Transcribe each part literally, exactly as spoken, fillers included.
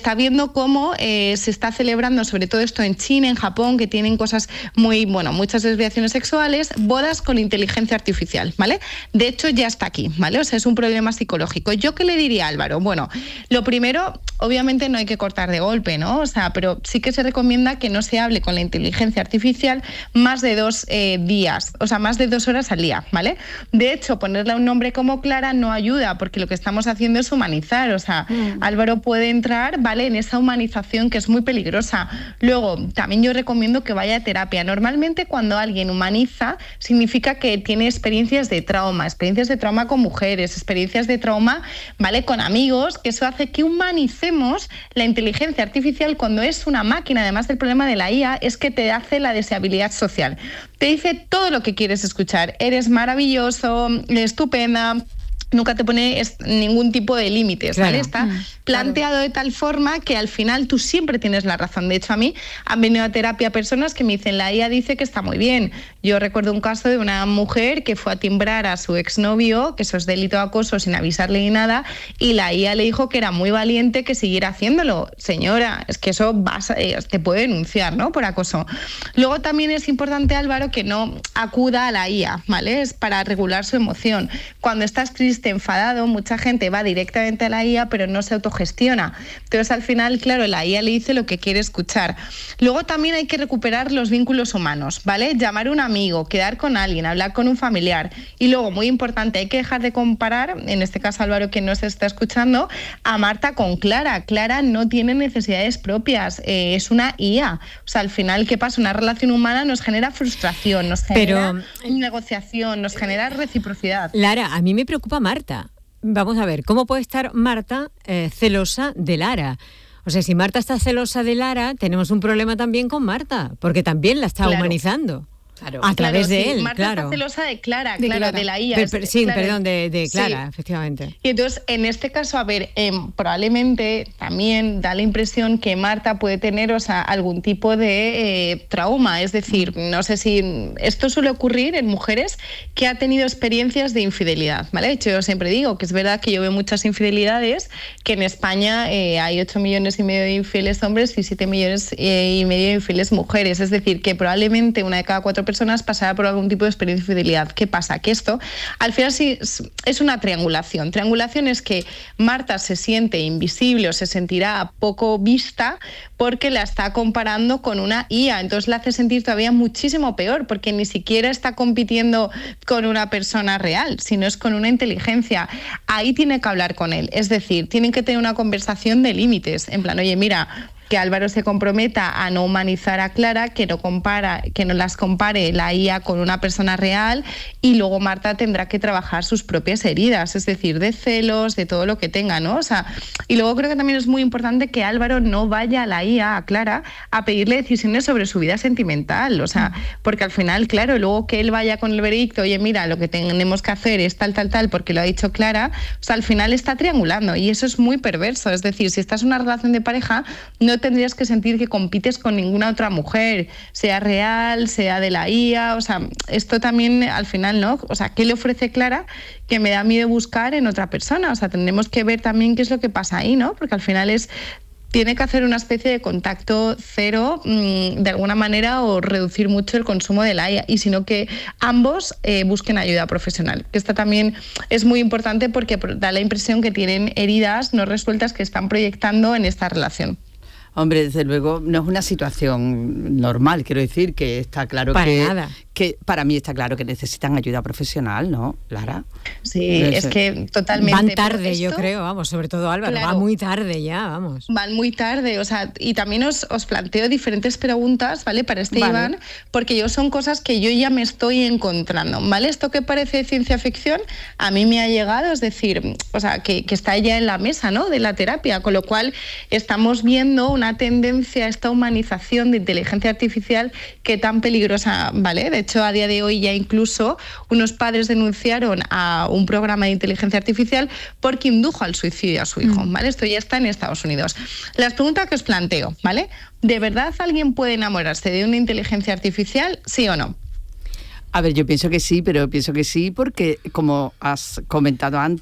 está viendo cómo eh, se está celebrando, sobre todo esto en China, en Japón, que tienen cosas muy, bueno, muchas desviaciones sexuales, bodas con inteligencia artificial, ¿vale? De hecho, ya está aquí, ¿vale? O sea, es un problema psicológico. ¿Yo qué le diría a Álvaro? Bueno, lo primero, obviamente no hay que cortar de golpe, ¿no? O sea, pero sí que se recomienda que no se hable con la inteligencia artificial más de dos eh, días, o sea, más de dos horas al día, ¿vale? De hecho, ponerle un nombre como Clara no ayuda, porque lo que estamos haciendo es humanizar, o sea, mm. Álvaro puede entrar, ¿vale?, en esa humanización que es muy peligrosa. Luego, también yo recomiendo que vaya a terapia. Normalmente cuando alguien humaniza, significa que tiene experiencias de trauma, experiencias de trauma con mujeres, experiencias de trauma, ¿vale?, con amigos, que eso hace que humanicemos la inteligencia artificial cuando es una máquina. Además del problema de la I A, es que te hace la deseabilidad social. Te dice todo lo que quieres escuchar. Eres maravilloso, estupenda. Nunca te pone ningún tipo de límites, ¿vale? Claro. Está mm, planteado claro. de tal forma que al final tú siempre tienes la razón. De hecho, a mí han venido a terapia personas que me dicen, la I A dice que está muy bien. Yo recuerdo un caso de una mujer que fue a timbrar a su exnovio, que eso es delito de acoso sin avisarle ni nada, y la I A le dijo que era muy valiente que siguiera haciéndolo. Señora, es que eso vas a, te puede denunciar, ¿no?, por acoso. Luego también es importante, Álvaro, que no acuda a la I A, ¿vale? Es para regular su emoción. Cuando estás triste, enfadado, mucha gente va directamente a la I A, pero no se autogestiona. Entonces, al final, claro, la I A le dice lo que quiere escuchar. Luego también hay que recuperar los vínculos humanos, ¿vale? Llamar a un amigo, quedar con alguien, hablar con un familiar. Y luego, muy importante, hay que dejar de comparar, en este caso, Álvaro, que no se está escuchando, a Marta con Clara. Clara no tiene necesidades propias, eh, es una I A. O sea, al final, ¿qué pasa? Una relación humana nos genera frustración, nos genera pero, negociación, nos genera reciprocidad. Lara, a mí me preocupa Marta. Marta. Vamos a ver, ¿cómo puede estar Marta eh, celosa de Lara? O sea, si Marta está celosa de Lara, tenemos un problema también con Marta, porque también la está claro. humanizando. Claro. A través claro, de sí. él, Marta claro. está celosa de Clara, de claro, Clara. de la I A. Per, per, sí, claro. perdón, de, de Clara, sí. efectivamente. Y entonces, en este caso, a ver, eh, probablemente también da la impresión que Marta puede tener, o sea, algún tipo de eh, trauma. Es decir, no sé si esto suele ocurrir en mujeres que han tenido experiencias de infidelidad, ¿vale? De hecho, yo siempre digo que es verdad que yo veo muchas infidelidades, que en España eh, hay ocho millones y medio de infieles hombres y siete millones eh, y medio de infieles mujeres. Es decir, que probablemente una de cada cuatro personas pasará por algún tipo de experiencia de infidelidad. ¿Qué pasa? Que esto al final sí es una triangulación. Triangulación es que Marta se siente invisible o se sentirá poco vista porque la está comparando con una I A. Entonces la hace sentir todavía muchísimo peor porque ni siquiera está compitiendo con una persona real, sino es con una inteligencia. Ahí tiene que hablar con él. Es decir, tienen que tener una conversación de límites. En plan, oye, mira, que Álvaro se comprometa a no humanizar a Clara, que no compara, que no las compare la I A con una persona real, y luego Marta tendrá que trabajar sus propias heridas, es decir, de celos, de todo lo que tenga, ¿no? O sea, y luego creo que también es muy importante que Álvaro no vaya a la I A, a Clara, a pedirle decisiones sobre su vida sentimental, o sea, porque al final, claro, luego que él vaya con el veredicto, oye, mira, lo que tenemos que hacer es tal, tal, tal, porque lo ha dicho Clara, o sea, al final está triangulando, y eso es muy perverso, es decir, si estás en una relación de pareja, no tendrías que sentir que compites con ninguna otra mujer, sea real, sea de la I A, o sea, esto también al final, ¿no? O sea, ¿qué le ofrece Clara que me da miedo buscar en otra persona? O sea, tendremos que ver también qué es lo que pasa ahí, ¿no? Porque al final es tiene que hacer una especie de contacto cero mmm, de alguna manera o reducir mucho el consumo de la I A, y sino que ambos eh, busquen ayuda profesional. Esta también es muy importante porque da la impresión que tienen heridas no resueltas que están proyectando en esta relación. Hombre, desde luego no es una situación normal, quiero decir que está claro para que, nada. que para mí está claro que necesitan ayuda profesional, ¿no, Lara? Sí, Debe es ser. que totalmente. Van tarde, esto, yo creo, vamos, sobre todo Álvaro, claro, va muy tarde ya, vamos. Van muy tarde, o sea, y también os, os planteo diferentes preguntas, ¿vale? Para este vale. Iván, porque yo son cosas que yo ya me estoy encontrando, ¿vale? Esto que parece ciencia ficción, a mí me ha llegado, es decir, o sea, que, que está ya en la mesa, ¿no? De la terapia, con lo cual estamos viendo una una tendencia a esta humanización de inteligencia artificial que tan peligrosa, ¿vale? De hecho, a día de hoy ya incluso unos padres denunciaron a un programa de inteligencia artificial porque indujo al suicidio a su hijo, ¿vale? Esto ya está en Estados Unidos. Las preguntas que os planteo, ¿vale? ¿De verdad alguien puede enamorarse de una inteligencia artificial, sí o no? A ver, yo pienso que sí, pero pienso que sí porque, como has comentado antes,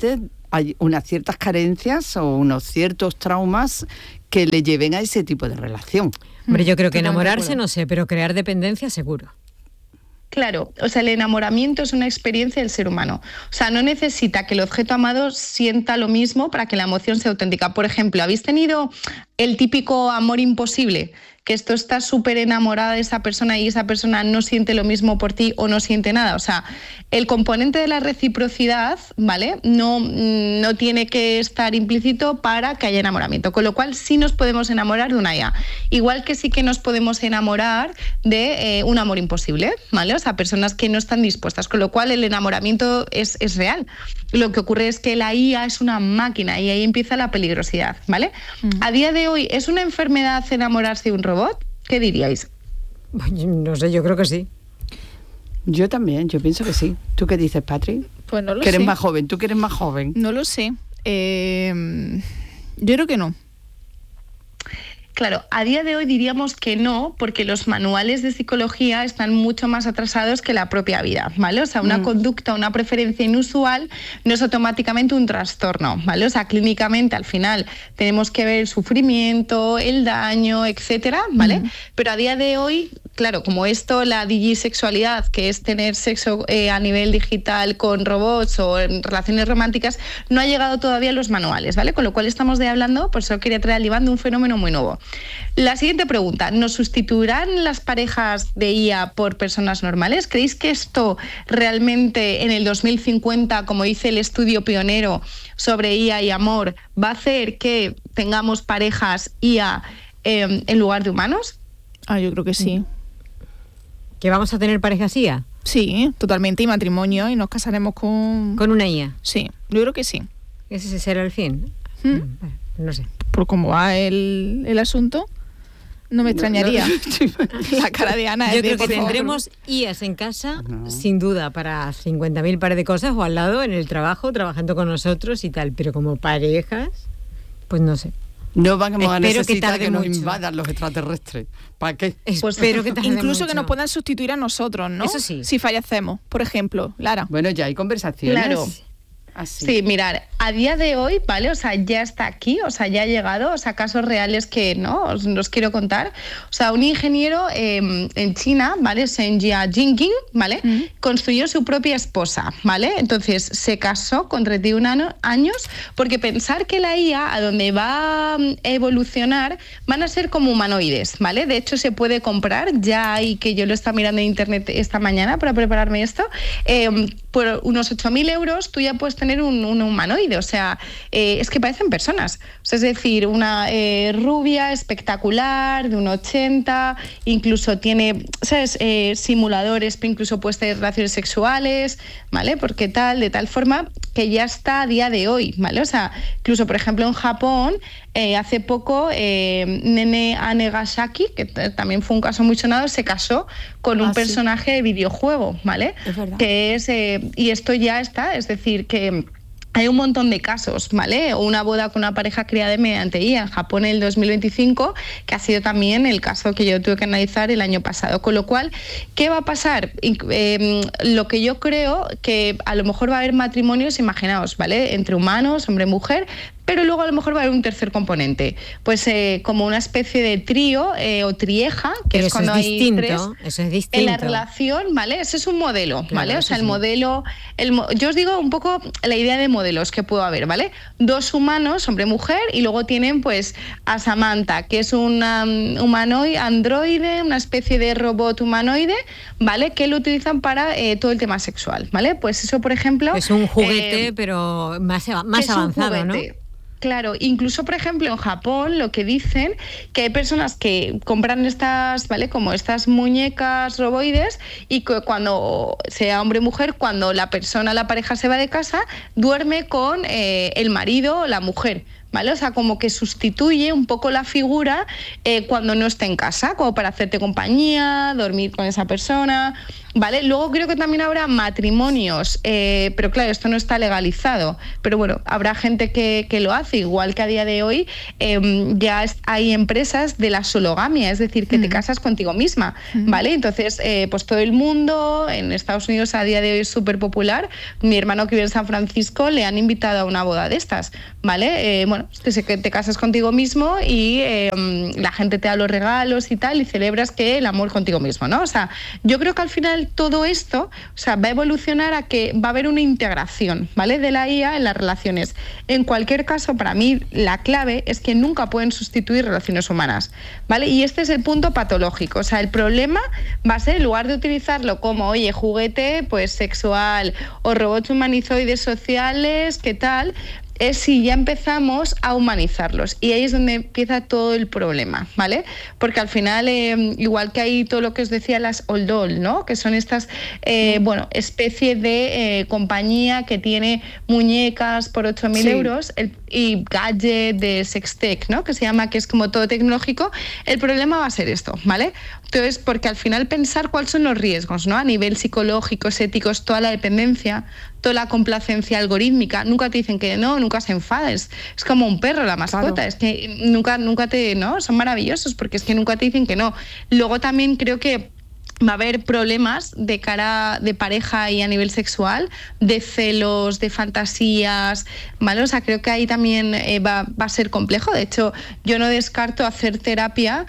hay unas ciertas carencias o unos ciertos traumas que le lleven a ese tipo de relación. Hombre, yo creo que enamorarse no sé, pero crear dependencia seguro. Claro, o sea, el enamoramiento es una experiencia del ser humano. O sea, no necesita que el objeto amado sienta lo mismo para que la emoción sea auténtica. Por ejemplo, ¿habéis tenido el típico amor imposible? Que esto está súper enamorada de esa persona y esa persona no siente lo mismo por ti o no siente nada. O sea, el componente de la reciprocidad, ¿vale? No, no tiene que estar implícito para que haya enamoramiento. Con lo cual sí nos podemos enamorar de una I A. Igual que sí que nos podemos enamorar de eh, un amor imposible, ¿vale? O sea, personas que no están dispuestas. Con lo cual el enamoramiento es, es real. Lo que ocurre es que la I A es una máquina y ahí empieza la peligrosidad, ¿vale? Mm. A día de hoy, ¿es una enfermedad enamorarse de un robot? ¿Qué diríais? No sé, yo creo que sí. Yo también, yo pienso que sí. ¿Tú qué dices, Patri? Pues no lo sé. Que eres sé. más joven, tú que eres más joven. No lo sé. Eh, yo creo que no. Claro, a día de hoy diríamos que no, porque los manuales de psicología están mucho más atrasados que la propia vida, ¿vale? O sea, una mm. conducta, una preferencia inusual no es automáticamente un trastorno, ¿vale? O sea, clínicamente al final tenemos que ver el sufrimiento, el daño, etcétera, ¿vale? Mm. Pero a día de hoy, claro, como esto, la digisexualidad, que es tener sexo eh, a nivel digital con robots o en relaciones románticas, no ha llegado todavía a los manuales, ¿vale? Con lo cual estamos de hablando, por eso quería traer al Iván, de un fenómeno muy nuevo. La siguiente pregunta, ¿nos sustituirán las parejas de I A por personas normales? ¿Creéis que esto realmente en el dos mil cincuenta, como dice el estudio pionero sobre I A y amor, va a hacer que tengamos parejas I A eh, en lugar de humanos? Ah, yo creo que sí. ¿Que vamos a tener parejas I A? Sí, totalmente, y matrimonio, y nos casaremos con... ¿Con una I A? Sí, yo creo que sí. ¿Ese será el fin? ¿Mm? No sé. Por cómo va el, el asunto, no me extrañaría. No, no. La cara de Ana. Yo es creo de, que tendremos I As en casa, no. sin duda, para cincuenta mil pares de cosas, o al lado, en el trabajo, trabajando con nosotros y tal. Pero como parejas, pues no sé. No vamos a Espero necesitar que, que nos mucho. invadan los extraterrestres. ¿Para qué? Pues espero que incluso mucho. que nos puedan sustituir a nosotros, ¿no? Eso sí. Si fallecemos, por ejemplo, Lara. Bueno, ya hay conversaciones. Claro. Así. Sí, mirar, a día de hoy, ¿vale? O sea, ya está aquí, o sea, ya ha llegado, o sea, casos reales que, ¿no? Os, os quiero contar. O sea, un ingeniero eh, en China, ¿vale? Shen Jinping, ¿vale? Mm. Construyó su propia esposa, ¿vale? Entonces, se casó con treinta y un años, porque pensar que la I A, a donde va a evolucionar, van a ser como humanoides, ¿vale? De hecho, se puede comprar, ya hay, que yo lo estaba mirando en internet esta mañana para prepararme esto, eh, por unos ocho mil euros tú ya puedes tener un, un humanoide, o sea, eh, es que parecen personas. O sea, es decir, una eh, rubia espectacular, de un ochenta, incluso tiene, ¿sabes? Eh, simuladores, incluso puedes tener relaciones sexuales, ¿vale? Porque tal, de tal forma que ya está a día de hoy, ¿vale? O sea, incluso, por ejemplo, en Japón, eh, hace poco, eh, Nene Anegasaki, que t- también fue un caso muy sonado, se casó con un ah, personaje sí. de videojuego, ¿vale? Es verdad. Que es, eh, y esto ya está, es decir, que hay un montón de casos, ¿vale? Una boda con una pareja creada mediante I A en Japón en el dos mil veinticinco, que ha sido también el caso que yo tuve que analizar el año pasado. Con lo cual, ¿qué va a pasar? Eh, lo que yo creo que a lo mejor va a haber matrimonios, imaginaos, ¿vale? Entre humanos, hombre y mujer, pero luego a lo mejor va a haber un tercer componente, pues eh, como una especie de trío eh, o trieja, que pero es cuando es hay distinto, tres eso es distinto. en la relación, ¿vale? Ese es un modelo, claro, ¿vale? O sea, el sí. modelo, el, yo os digo un poco la idea de modelos que puedo haber, ¿vale? Dos humanos, hombre y mujer, y luego tienen pues a Samantha, que es un um, humanoide, androide, una especie de robot humanoide, ¿vale? Que lo utilizan para eh, todo el tema sexual, ¿vale? Pues eso, por ejemplo... Es un juguete, eh, pero más, más avanzado, ¿no? Claro, incluso por ejemplo en Japón lo que dicen que hay personas que compran estas, ¿vale? Como estas muñecas roboides y que cuando sea hombre o mujer, cuando la persona, la pareja se va de casa, duerme con eh, el marido o la mujer. ¿Vale? O sea, como que sustituye un poco la figura eh, cuando no está en casa, como para hacerte compañía, dormir con esa persona. ¿vale? Luego creo que también habrá matrimonios, eh, pero claro, esto no está legalizado, pero bueno, habrá gente que, que lo hace, igual que a día de hoy eh, ya hay empresas de la sologamia, es decir, que mm. te casas contigo misma, ¿vale? Entonces, eh, pues todo el mundo, en Estados Unidos a día de hoy es súper popular. Mi hermano que vive en San Francisco le han invitado a una boda de estas, ¿vale? Eh, bueno, es que te casas contigo mismo y eh, la gente te da los regalos y tal y celebras que el amor contigo mismo, ¿no? O sea, yo creo que al final todo esto, o sea, va a evolucionar a que va a haber una integración, ¿vale? De la I A en las relaciones. En cualquier caso, para mí, la clave es que nunca pueden sustituir relaciones humanas, ¿vale? Y este es el punto patológico. O sea, el problema va a ser, en lugar de utilizarlo como, oye, juguete, pues sexual o robots humanizoides sociales, ¿qué tal?, es si ya empezamos a humanizarlos. Y ahí es donde empieza todo el problema, ¿vale? Porque al final, eh, igual que hay todo lo que os decía las old doll, ¿no? Que son estas, eh, bueno, especie de eh, compañía que tiene muñecas por ocho mil sí. euros el, y gadget de sextech, ¿no? Que se llama, que es como todo tecnológico. El problema va a ser esto, ¿vale? Entonces, porque al final pensar cuáles son los riesgos, ¿no? A nivel psicológico, éticos, toda la dependencia, toda la complacencia algorítmica, nunca te dicen que no, nunca se enfada, es, es como un perro, la mascota, claro. Es que nunca, nunca te, ¿no? Son maravillosos porque es que nunca te dicen que no. Luego también creo que va a haber problemas de cara de pareja y a nivel sexual, de celos, de fantasías, ¿vale? O sea, creo que ahí también eh, va, va a ser complejo. De hecho, yo no descarto hacer terapia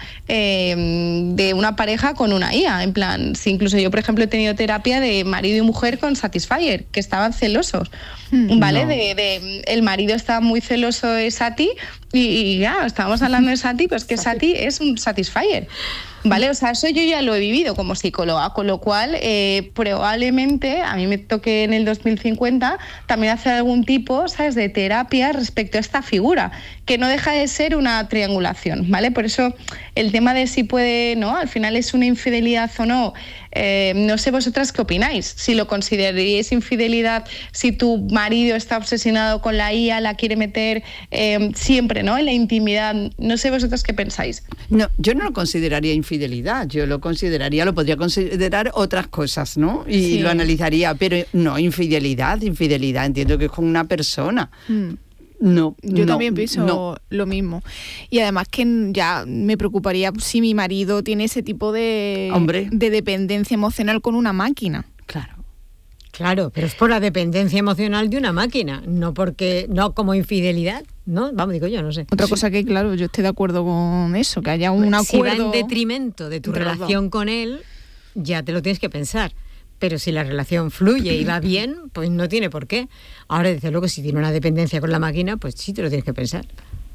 eh, de una pareja con una I A. En plan, si incluso yo, por ejemplo, he tenido terapia de marido y mujer con Satisfyer, que estaban celosos, ¿vale? No. De, de, el marido estaba muy celoso de Sati y, y ya, estábamos hablando de Sati, pues que Sati es un Satisfyer. ¿Vale? O sea, eso yo ya lo he vivido como psicóloga, con lo cual eh, probablemente a mí me toque en el dos mil cincuenta también hacer algún tipo, ¿sabes?, de terapia respecto a esta figura, que no deja de ser una triangulación, ¿vale? Por eso el tema de si puede, ¿no?, al final es una infidelidad o no, eh, no sé vosotras qué opináis, si lo consideraríais infidelidad, si tu marido está obsesionado con la I A, la quiere meter eh, siempre, ¿no?, en la intimidad, no sé vosotras qué pensáis. No, yo no lo consideraría infidelidad, yo lo consideraría, lo podría considerar otras cosas, ¿no? Y sí. lo analizaría, pero no infidelidad, infidelidad entiendo que es con una persona. Mm. No, yo no, también pienso no. lo mismo. Y además que ya me preocuparía si mi marido tiene ese tipo de, Hombre. de dependencia emocional con una máquina. Claro. Claro, pero es por la dependencia emocional de una máquina, no porque no como infidelidad, ¿no? Vamos, digo yo, no sé. Otra sí. cosa que, claro, yo estoy de acuerdo con eso, que haya un si acuerdo... Si va en detrimento de tu relación con él, ya te lo tienes que pensar. Pero si la relación fluye y va bien, pues no tiene por qué. Ahora, desde luego, si tiene una dependencia con la máquina, pues sí te lo tienes que pensar.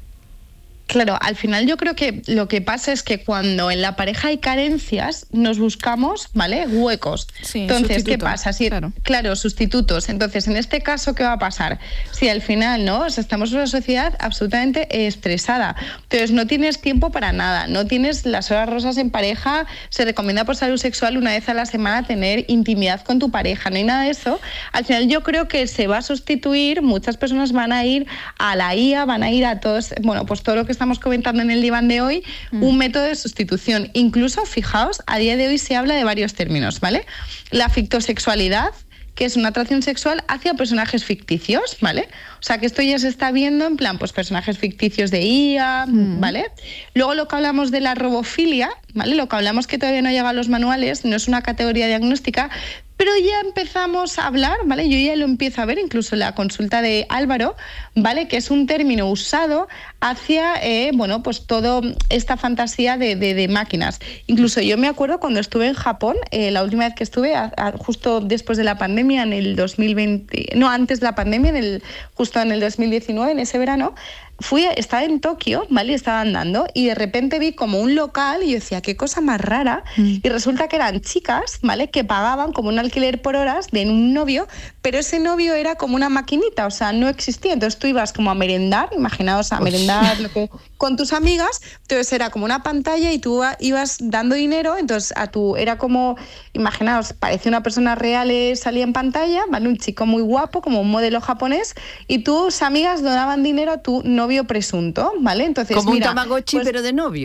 Claro, al final yo creo que lo que pasa es que cuando en la pareja hay carencias, nos buscamos, ¿vale?, huecos. Sí, entonces, ¿qué pasa? Si, claro. claro, sustitutos. Entonces, en este caso, ¿qué va a pasar? Si al final, ¿no?, o sea, estamos en una sociedad absolutamente estresada, entonces no tienes tiempo para nada, no tienes las horas rosas en pareja, se recomienda por salud sexual una vez a la semana tener intimidad con tu pareja, no hay nada de eso. Al final yo creo que se va a sustituir, muchas personas van a ir a la I A, van a ir a todos, bueno, pues todo lo que estamos comentando en el diván de hoy, mm. un método de sustitución. Incluso, fijaos, a día de hoy se habla de varios términos, ¿vale? La fictosexualidad, que es una atracción sexual hacia personajes ficticios, ¿vale? O sea, que esto ya se está viendo en plan, pues personajes ficticios de I A, mm. ¿vale? Luego lo que hablamos de la robofilia, ¿vale? Lo que hablamos que todavía no llega a los manuales, no es una categoría diagnóstica, pero ya empezamos a hablar, ¿vale? Yo ya lo empiezo a ver, incluso en la consulta de Álvaro, ¿vale? Que es un término usado hacia, eh, bueno, pues toda esta fantasía de, de, de máquinas. Incluso yo me acuerdo cuando estuve en Japón, eh, la última vez que estuve, a, a, justo después de la pandemia, en el dos mil veinte, no, antes de la pandemia, en el, justo en el dos mil diecinueve, en ese verano, fui, estaba en Tokio, ¿vale? Estaba andando y de repente vi como un local y yo decía, qué cosa más rara. Mm. Y resulta que eran chicas, ¿vale?, que pagaban como un alquiler por horas de un novio, pero ese novio era como una maquinita, o sea, no existía. Entonces tú ibas como a merendar, imaginaos, a merendar lo que, con tus amigas, entonces era como una pantalla y tú ibas dando dinero, entonces a tu, era como, imaginaos, parecía una persona real, salía en pantalla, ¿vale?, un chico muy guapo, como un modelo japonés, y tus amigas donaban dinero a tu novio presunto, ¿vale? Entonces, como mira, un Tamagotchi, pues, pero de novio.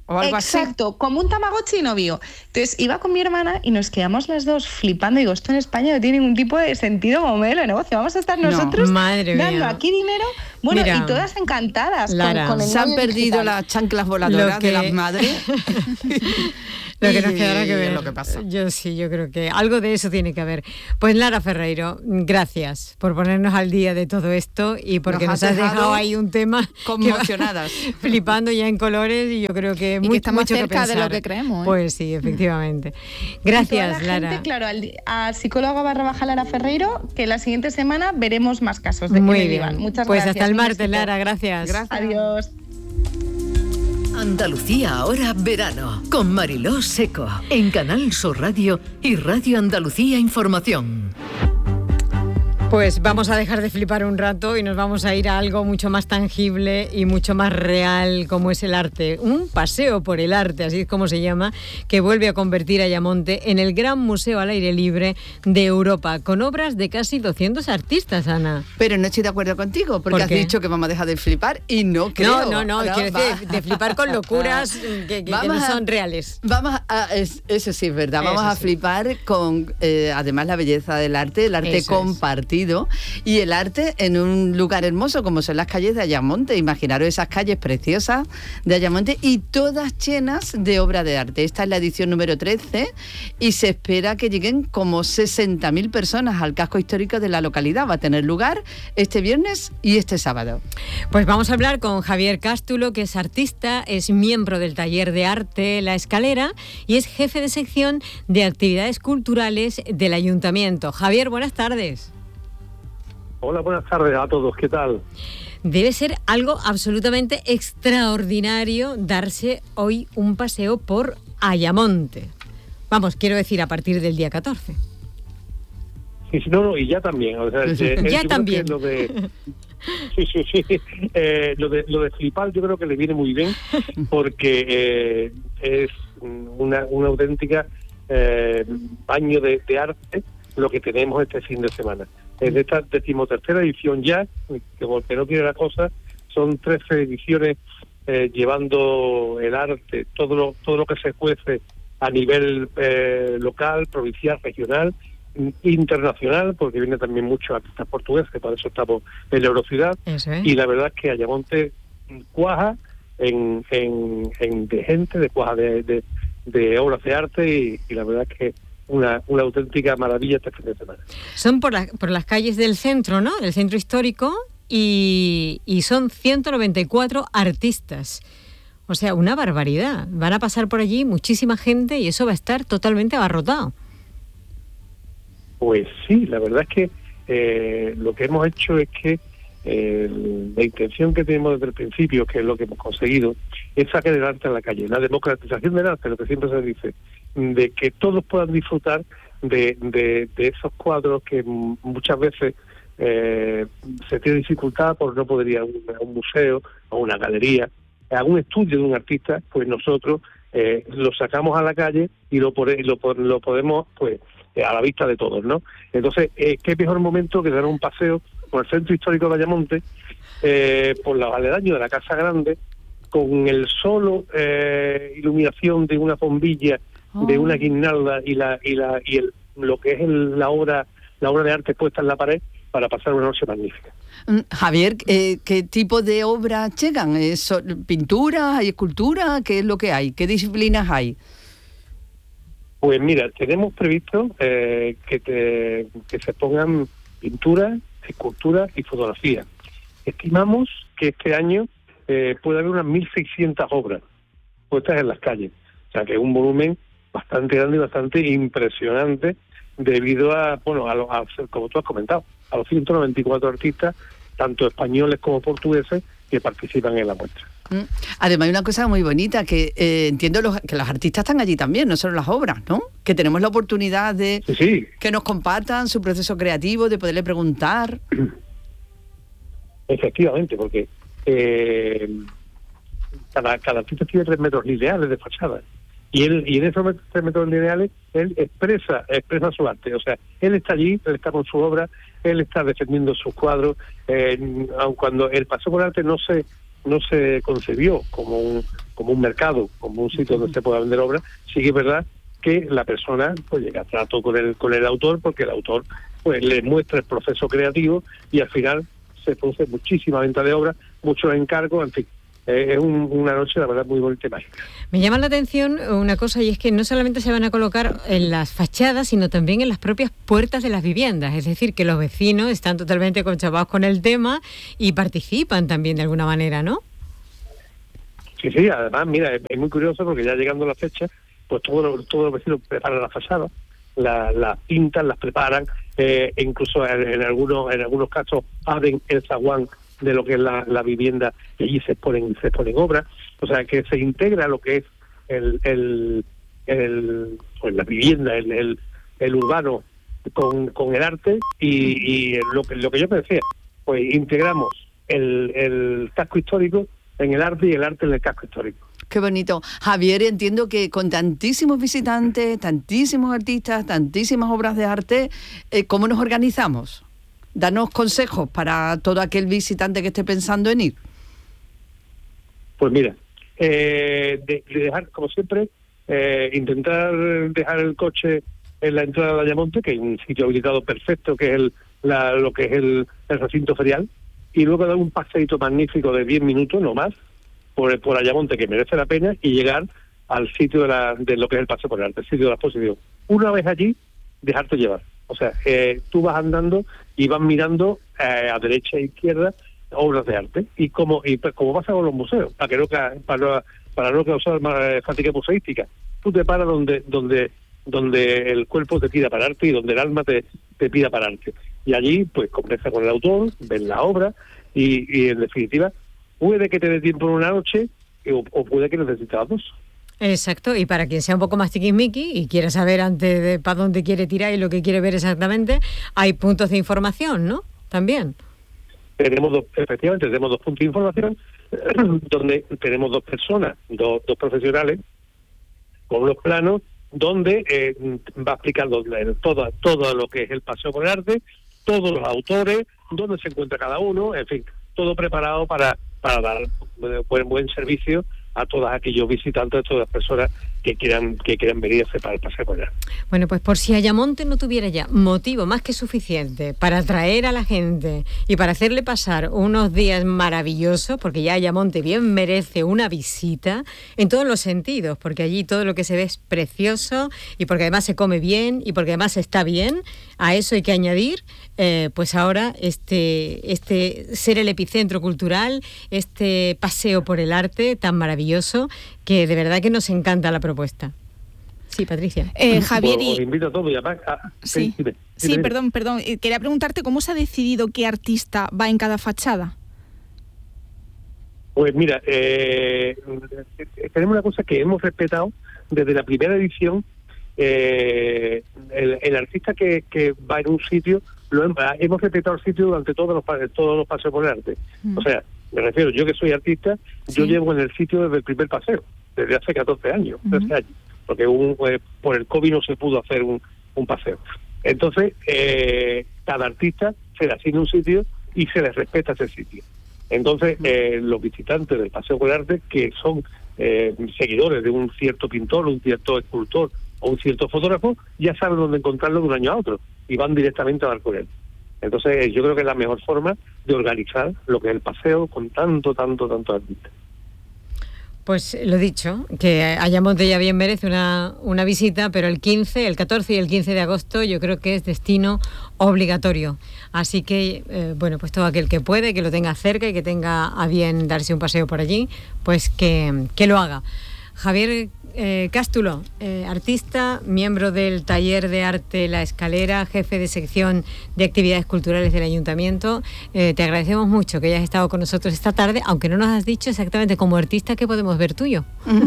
o algo Exacto, así. Exacto, como un Tamagotchi no bio. Entonces iba con mi hermana y nos quedamos las dos flipando. Digo, esto en España no tiene ningún tipo de sentido como modelo de negocio. Vamos a estar nosotros no, madre dando mía. aquí dinero. Bueno, Mira, y todas encantadas. Lara, con, con el se han novio perdido digital. las chanclas voladoras que... de las madres. Lo que nos quedará que ver. Es lo que pasa. Yo sí, yo creo que algo de eso tiene que haber. Pues Lara Ferreiro, gracias por ponernos al día de todo esto y porque nos, nos has has dejado, dejado ahí un tema conmocionadas. que va flipando ya en colores y yo creo que, y muy, que está más mucho que cerca de pensar. lo que creemos. ¿eh? Pues sí, efectivamente. Y Gracias, toda la Lara. gente, claro, al, al psicólogo barra baja Lara Ferreiro, que la siguiente semana veremos más casos de Muy que me bien. digan. Muchas pues gracias. hasta el Un martes, besito. Lara, gracias. Gracias. Adiós. Andalucía ahora verano con Mariló Seco en Canal Sur Radio y Radio Andalucía Información. Pues vamos a dejar de flipar un rato y nos vamos a ir a algo mucho más tangible y mucho más real como es el arte. Un paseo por el arte, así es como se llama, que vuelve a convertir a Ayamonte en el gran museo al aire libre de Europa, con obras de casi doscientos artistas, Ana. Pero no estoy de acuerdo contigo, porque ¿Por has qué? dicho que vamos a dejar de flipar y no creo. No, no, no, Ahora quiero va- decir, de flipar con locuras que, que- que Vamos no a- son reales. Vamos a, es- eso sí es verdad, vamos Eso a sí. flipar con, eh, además, la belleza del arte, el arte Eso es. compartido y el arte en un lugar hermoso como son las calles de Ayamonte. Imaginaros esas calles preciosas de Ayamonte y todas llenas de obra de arte. Esta es la edición número trece y se espera que lleguen como sesenta mil personas al casco histórico de la localidad. Va a tener lugar este viernes y este sábado. Pues vamos a hablar con Javier Cástulo, que es artista, es miembro del taller de arte La Escalera y es jefe de sección de actividades culturales del Ayuntamiento. Javier, buenas tardes. Hola, buenas tardes a todos, ¿qué tal? Debe ser algo absolutamente extraordinario darse hoy un paseo por Ayamonte. Vamos, quiero decir, a partir del día catorce. Sí, sí, no, no, y ya también. O sea, eh, Ya yo creo que también. Lo de, sí, sí, sí. Eh, lo, de, lo de flipar yo creo que le viene muy bien porque eh, es una, una auténtica eh, baño de, de arte lo que tenemos este fin de semana. En esta decimotercera edición ya, que porque no quiere la cosa, son trece ediciones eh, llevando el arte, todo lo, todo lo que se cuece a nivel eh, local, provincial, regional, internacional, porque viene también muchos artistas portugueses, por eso estamos en la Eurociudad. Eso es. Y la verdad es que Ayamonte cuaja en, en, en de gente, de cuaja de, de, de obras de arte y, y la verdad es que una, una auténtica maravilla este fin de semana. Son por, la- por las calles del centro, ¿no? Del centro histórico y, y son ciento noventa y cuatro artistas. O sea, una barbaridad. Van a pasar por allí muchísima gente y eso va a estar totalmente abarrotado. Pues sí, la verdad es que eh, lo que hemos hecho es que eh, la intención que tenemos desde el principio, que es lo que hemos conseguido, es sacar el arte a la calle, la democratización del arte, lo que siempre se dice, de que todos puedan disfrutar de, de, de esos cuadros que m- muchas veces eh, se tiene dificultad por no poder ir a un, a un museo, a una galería, a un estudio de un artista. Pues nosotros eh, lo sacamos a la calle y lo, pone- lo, po- lo podemos, pues, eh, a la vista de todos, ¿no? Entonces, eh, qué mejor momento que dar un paseo por el centro histórico de Ayamonte, eh, por los aledaños de la Casa Grande, con el solo eh, iluminación de una bombilla, de una guirnalda y la y la y el, lo que es el- la obra la obra de arte puesta en la pared para pasar una noche magnífica. Mm, Javier, eh, ¿qué tipo de obras llegan? ¿Eh, son ¿Pinturas? ¿Hay escultura? ¿Qué es lo que hay? ¿Qué disciplinas hay? Pues mira, tenemos previsto eh, que, te- que se pongan pinturas, esculturas y fotografía. Estimamos que este año eh, puede haber unas mil seiscientas obras puestas en las calles. O sea, que es un volumen bastante grande y bastante impresionante debido a, bueno, a, lo- a como tú has comentado, a los ciento noventa y cuatro artistas, tanto españoles como portugueses, que participan en la muestra. Mm. Además hay una cosa muy bonita, que eh, entiendo los, que los artistas están allí también, no solo las obras, ¿no? Que tenemos la oportunidad de Sí, sí, que nos compartan su proceso creativo, de poderle preguntar. efectivamente, porque eh, cada, cada artista tiene tres metros lineales de fachada. Y él y en esos met- tres metros lineales él expresa expresa su arte. O sea, él está allí, él está con su obra, él está defendiendo sus cuadros. Eh, aun cuando el paseo por arte no se no se concebió como un como un mercado, como un sitio donde se pueda vender obras, sí que es verdad que la persona pues llega a trato con el, con el autor, porque el autor pues le muestra el proceso creativo y al final se produce muchísima venta de obras, muchos encargos, en fin. Eh, es un, una noche, la verdad, muy bonita y mágica. Me llama la atención una cosa, y es que no solamente se van a colocar en las fachadas, sino también en las propias puertas de las viviendas. Es decir, que los vecinos están totalmente conchavados con el tema y participan también de alguna manera, ¿no? Sí, sí, además, mira, es, es muy curioso porque ya llegando la fecha, pues todos los, todos los vecinos preparan las fachadas, las la pintan, las preparan, eh, e incluso en, en algunos en algunos casos abren el zaguán de lo que es la, la vivienda y allí se ponen se ponen obras, o sea que se integra lo que es el el, el pues la vivienda, el, el, el urbano con, con el arte y, y lo que lo que yo te decía, pues integramos el, el casco histórico en el arte y el arte en el casco histórico. Qué bonito. Javier, entiendo que con tantísimos visitantes, tantísimos artistas, tantísimas obras de arte, eh, ¿cómo nos organizamos? Danos consejos para todo aquel visitante que esté pensando en ir. Pues mira, eh, de, de dejar, como siempre, eh, intentar dejar el coche en la entrada de Ayamonte, que es un sitio habilitado perfecto, que es el, la, lo que es el, el recinto ferial, y luego dar un paseíto magnífico de diez minutos, no más, por, por Ayamonte, que merece la pena, y llegar al sitio de, la, de lo que es el paseo por el arte, el sitio de la exposición. Una vez allí, dejarte llevar. O sea, eh, tú vas andando y vas mirando eh, a derecha e izquierda obras de arte. Y como y como pasa con los museos, para que no ca- para, para no causar más fatiga museística. Tú te paras donde donde donde el cuerpo te pida pararte y donde el alma te, te pida pararte. Y allí, pues, conversa con el autor, ves la obra y, y, en definitiva, puede que te dé tiempo en una noche o, o puede que necesites dos. Exacto, y para quien sea un poco más tiquismiqui y quiera saber antes de para dónde quiere tirar y lo que quiere ver exactamente, hay puntos de información, ¿no? También. Tenemos dos, efectivamente, tenemos dos puntos de información donde tenemos dos personas, dos, dos profesionales con los planos donde eh, va explicando todo, todo lo que es el paseo por el arte, todos los autores, dónde se encuentra cada uno, en fin, todo preparado para, para dar buen, buen servicio a todos aquellos visitantes, a todas las personas que quieran que quieran venir a hacer para el paseo por allá. Bueno, pues por si Ayamonte no tuviera ya motivo más que suficiente para atraer a la gente y para hacerle pasar unos días maravillosos, porque ya Ayamonte bien merece una visita en todos los sentidos, porque allí todo lo que se ve es precioso y porque además se come bien y porque además está bien. A eso hay que añadir, eh, pues ahora este, este ser el epicentro cultural, este paseo por el arte tan maravilloso, que de verdad que nos encanta la propuesta. Sí, Patricia. Eh, Javier, Os, os y... invito a todos y además... A... Sí, dime, dime, sí dime. perdón, perdón. Eh, Quería preguntarte cómo se ha decidido qué artista va en cada fachada. Pues mira, eh, tenemos una cosa que hemos respetado desde la primera edición. Eh, el, el artista que, que va en un sitio, lo hemos, hemos respetado el sitio durante todos los todos los paseos por el arte. Mm. O sea, me refiero, yo que soy artista, sí. Yo llevo en el sitio desde el primer paseo, desde hace catorce años, uh-huh. trece años, porque un, eh, por el COVID no se pudo hacer un, un paseo. Entonces, eh, cada artista se le asigna un sitio y se les respeta ese sitio. Entonces, uh-huh. eh, los visitantes del paseo por el arte, que son eh, seguidores de un cierto pintor, un cierto escultor o un cierto fotógrafo, ya saben dónde encontrarlo de un año a otro y van directamente a dar con él. Entonces, yo creo que es la mejor forma de organizar lo que es el paseo con tanto, tanto, tanto artista. Pues lo dicho, que Ayamonte ya bien merece una, una visita, pero el quince, el catorce y el quince de agosto yo creo que es destino obligatorio. Así que, eh, bueno, pues todo aquel que puede, que lo tenga cerca y que tenga a bien darse un paseo por allí, pues que, que lo haga. Javier eh, Cástulo, eh, artista, miembro del Taller de Arte La Escalera, jefe de sección de actividades culturales del Ayuntamiento, eh, te agradecemos mucho que hayas estado con nosotros esta tarde, aunque no nos has dicho exactamente como artista qué podemos ver tuyo.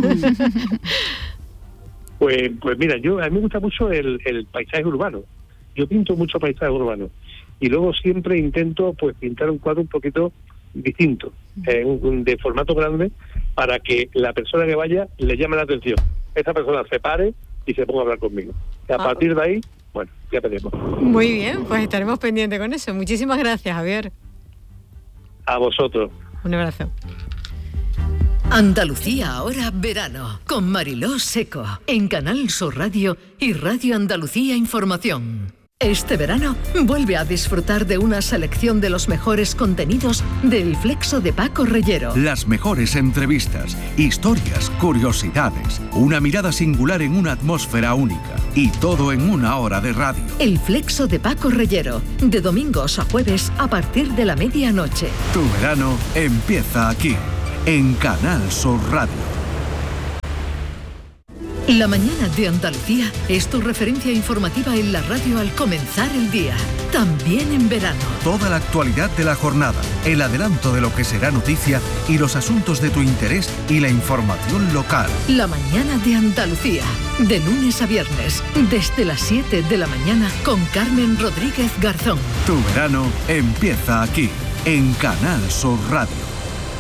Pues, pues mira, yo a mí me gusta mucho el, el paisaje urbano. Yo pinto mucho paisaje urbano y luego siempre intento pues pintar un cuadro un poquito distinto, eh, un, de formato grande, para que la persona que vaya le llame la atención. Esa persona se pare y se ponga a hablar conmigo. Y a ah. partir de ahí, bueno, ya veremos. Muy bien, pues estaremos pendientes con eso. Muchísimas gracias, Javier. A vosotros. Un abrazo. Andalucía ahora verano, con Mariló Seco, en Canal Sur Radio y Radio Andalucía Información. Este verano vuelve a disfrutar de una selección de los mejores contenidos del Flexo de Paco Reyero. Las mejores entrevistas, historias, curiosidades, una mirada singular en una atmósfera única y todo en una hora de radio. El Flexo de Paco Reyero, de domingos a jueves a partir de la medianoche. Tu verano empieza aquí, en Canal Sur Radio. La mañana de Andalucía es tu referencia informativa en la radio al comenzar el día, también en verano. Toda la actualidad de la jornada, el adelanto de lo que será noticia y los asuntos de tu interés y la información local. La mañana de Andalucía, de lunes a viernes, desde las siete de la mañana con Carmen Rodríguez Garzón. Tu verano empieza aquí, en Canal Sur Radio.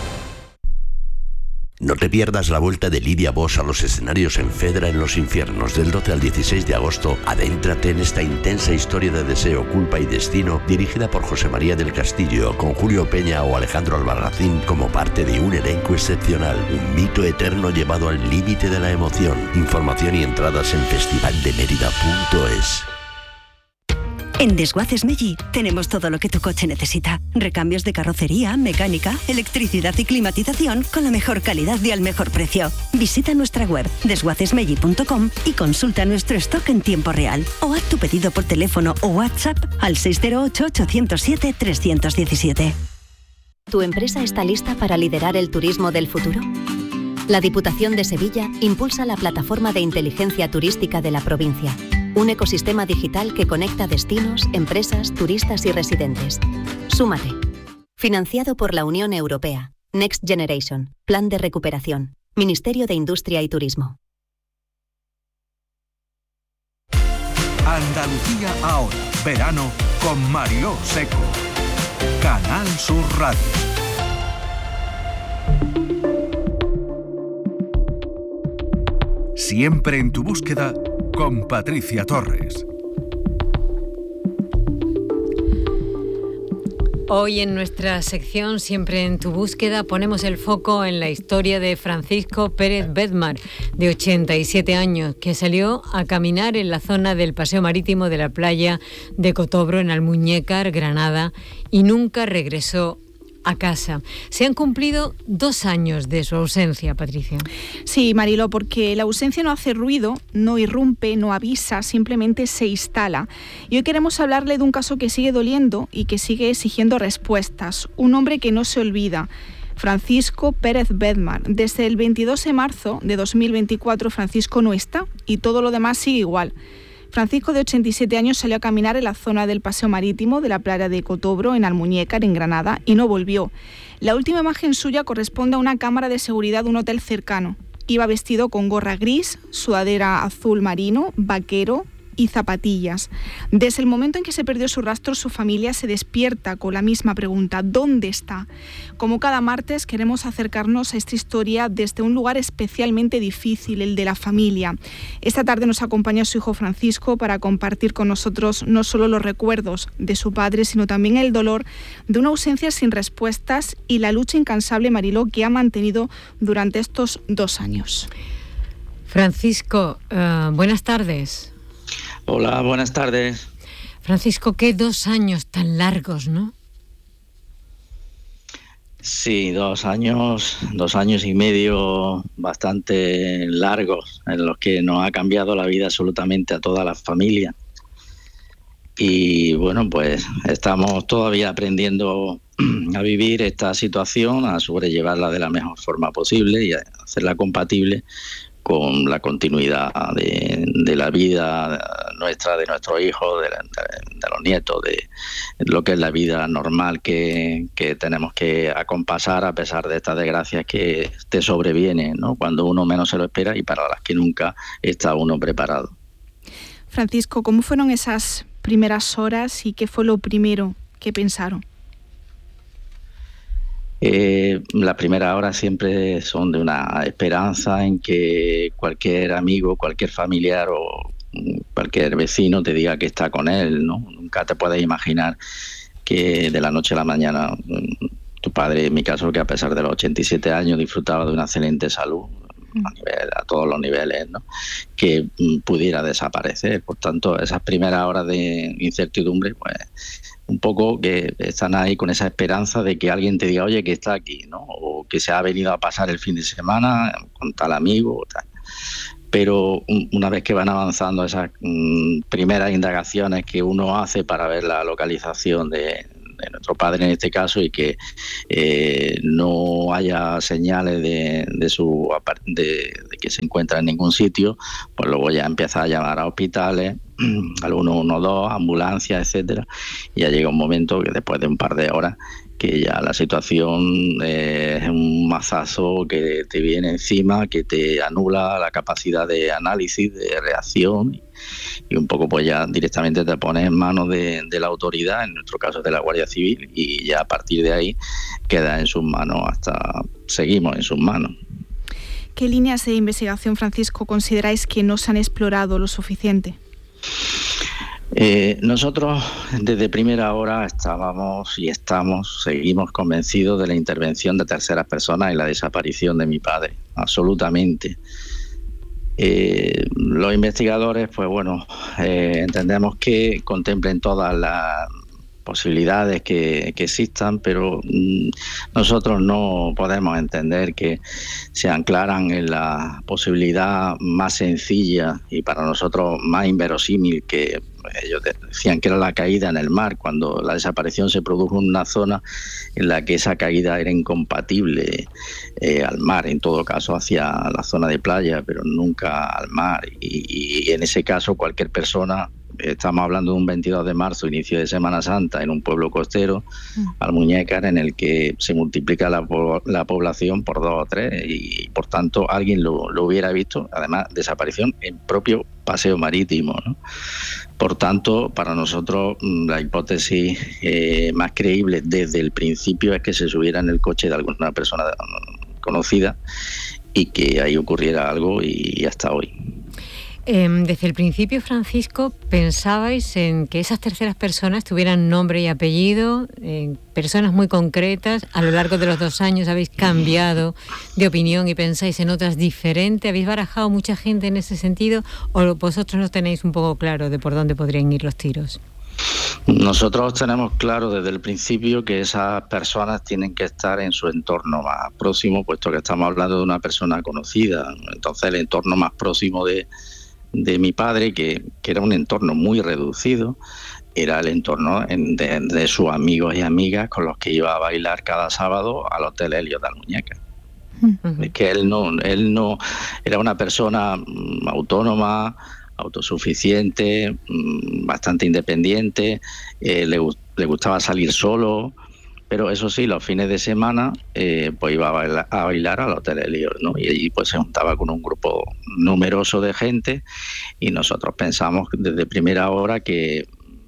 No te pierdas la vuelta de Lidia Bosch a los escenarios en Fedra en los Infiernos del doce al dieciséis de agosto. Adéntrate en esta intensa historia de deseo, culpa y destino dirigida por José María del Castillo, con Julio Peña o Alejandro Albarracín como parte de un elenco excepcional. Un mito eterno llevado al límite de la emoción. Información y entradas en festival de mérida punto es. En Desguaces Meggi tenemos todo lo que tu coche necesita. Recambios de carrocería, mecánica, electricidad y climatización con la mejor calidad y al mejor precio. Visita nuestra web desguaces meggi punto com y consulta nuestro stock en tiempo real. O haz tu pedido por teléfono o WhatsApp al seis cero ocho, ocho cero siete, tres uno siete. ¿Tu empresa está lista para liderar el turismo del futuro? La Diputación de Sevilla impulsa la plataforma de inteligencia turística de la provincia. Un ecosistema digital que conecta destinos, empresas, turistas y residentes. Súmate. Financiado por la Unión Europea. Next Generation. Plan de recuperación. Ministerio de Industria y Turismo. Andalucía ahora. Verano con Mariló Seco. Canal Sur Radio. Siempre en tu búsqueda con Patricia Torres. Hoy en nuestra sección Siempre en tu búsqueda ponemos el foco en la historia de Francisco Pérez Bedmar, de ochenta y siete años, que salió a caminar en la zona del paseo marítimo de la playa de Cotobro en Almuñécar, Granada, y nunca regresó a casa. Se han cumplido dos años de su ausencia, Patricia. Sí, Mariló, porque la ausencia no hace ruido, no irrumpe, no avisa, simplemente se instala. Y hoy queremos hablarle de un caso que sigue doliendo y que sigue exigiendo respuestas. Un hombre que no se olvida. Francisco Pérez Bedmar. Desde el veintidós de marzo de dos mil veinticuatro, Francisco no está y todo lo demás sigue igual. Francisco, de ochenta y siete años, salió a caminar en la zona del paseo marítimo de la playa de Cotobro, en Almuñécar, en Granada, y no volvió. La última imagen suya corresponde a una cámara de seguridad de un hotel cercano. Iba vestido con gorra gris, sudadera azul marino, vaquero y zapatillas. Desde el momento en que se perdió su rastro, su familia se despierta con la misma pregunta: ¿dónde está? Como cada martes, queremos acercarnos a esta historia desde un lugar especialmente difícil, el de la familia. Esta tarde nos acompaña su hijo Francisco para compartir con nosotros no solo los recuerdos de su padre, sino también el dolor de una ausencia sin respuestas y la lucha incansable, Mariló, que ha mantenido durante estos dos años. Francisco, uh, buenas tardes. Hola, buenas tardes. Francisco, qué dos años tan largos, ¿no? Sí, dos años, dos años y medio bastante largos, en los que nos ha cambiado la vida absolutamente a toda la familia. Y bueno, pues estamos todavía aprendiendo a vivir esta situación, a sobrellevarla de la mejor forma posible y a hacerla compatible con la continuidad de, de la vida nuestra, de nuestros hijos, de, de, de los nietos, de lo que es la vida normal que, que tenemos que acompasar a pesar de estas desgracias que te sobrevienen, ¿no?, cuando uno menos se lo espera y para las que nunca está uno preparado. Francisco, ¿cómo fueron esas primeras horas y qué fue lo primero que pensaron? Eh, las primeras horas siempre son de una esperanza en que cualquier amigo, cualquier familiar o cualquier vecino te diga que está con él, ¿no? Nunca te puedes imaginar que de la noche a la mañana tu padre, en mi caso, que a pesar de los ochenta y siete años disfrutaba de una excelente salud a, nivel, a todos los niveles, ¿no? Que mm, pudiera desaparecer. Por tanto, esas primeras horas de incertidumbre, pues un poco que están ahí con esa esperanza de que alguien te diga, oye, que está aquí, ¿no? O que se ha venido a pasar el fin de semana con tal amigo o tal. Pero una vez que van avanzando esas mm, primeras indagaciones que uno hace para ver la localización de, de nuestro padre en este caso, y que eh, no haya señales de, de su de, de que se encuentra en ningún sitio, pues luego ya empieza a llamar a hospitales, al uno uno dos, ambulancias, etcétera, y ya llega un momento que después de un par de horas que ya la situación eh, es un mazazo que te viene encima, que te anula la capacidad de análisis, de reacción, y, y un poco pues ya directamente te pones en manos de, de la autoridad, en nuestro caso de la Guardia Civil, y ya a partir de ahí queda en sus manos, hasta seguimos en sus manos. ¿Qué líneas de investigación, Francisco, consideráis que no se han explorado lo suficiente? Eh, nosotros desde primera hora estábamos y estamos, seguimos convencidos de la intervención de terceras personas en la desaparición de mi padre, absolutamente. Eh, los investigadores, pues bueno, eh, entendemos que contemplen todas las posibilidades que, que existan, pero mm, nosotros no podemos entender que se anclaran en la posibilidad más sencilla y para nosotros más inverosímil, que ellos decían que era la caída en el mar, cuando la desaparición se produjo en una zona en la que esa caída era incompatible eh, al mar, en todo caso hacia la zona de playa, pero nunca al mar, y, y en ese caso cualquier persona, estamos hablando de un veintidós de marzo, inicio de Semana Santa, en un pueblo costero, mm. Almuñécar, en el que se multiplica la, la población por dos o tres, y por tanto alguien lo, lo hubiera visto, además desaparición en propio paseo marítimo, ¿no? Por tanto, para nosotros la hipótesis eh, más creíble desde el principio es que se subiera en el coche de alguna persona conocida y que ahí ocurriera algo, y, y hasta hoy. Eh, desde el principio, Francisco, ¿pensabais en que esas terceras personas tuvieran nombre y apellido, eh, personas muy concretas? A lo largo de los dos años habéis cambiado de opinión y pensáis en otras diferentes. ¿Habéis barajado mucha gente en ese sentido o vosotros no tenéis un poco claro de por dónde podrían ir los tiros? Nosotros tenemos claro desde el principio que esas personas tienen que estar en su entorno más próximo, puesto que estamos hablando de una persona conocida. Entonces el entorno más próximo de de mi padre, que, que era un entorno muy reducido, era el entorno de, de sus amigos y amigas con los que iba a bailar cada sábado al Hotel Helios de Almuñécar. Uh-huh. Es que él no, él no era una persona mm, autónoma, autosuficiente, mm, bastante independiente, eh, le, le gustaba salir solo, pero eso sí, los fines de semana eh, pues iba a bailar, a bailar al Hotel Helios, ¿no? Y allí pues se juntaba con un grupo numeroso de gente, y nosotros pensamos desde primera hora que,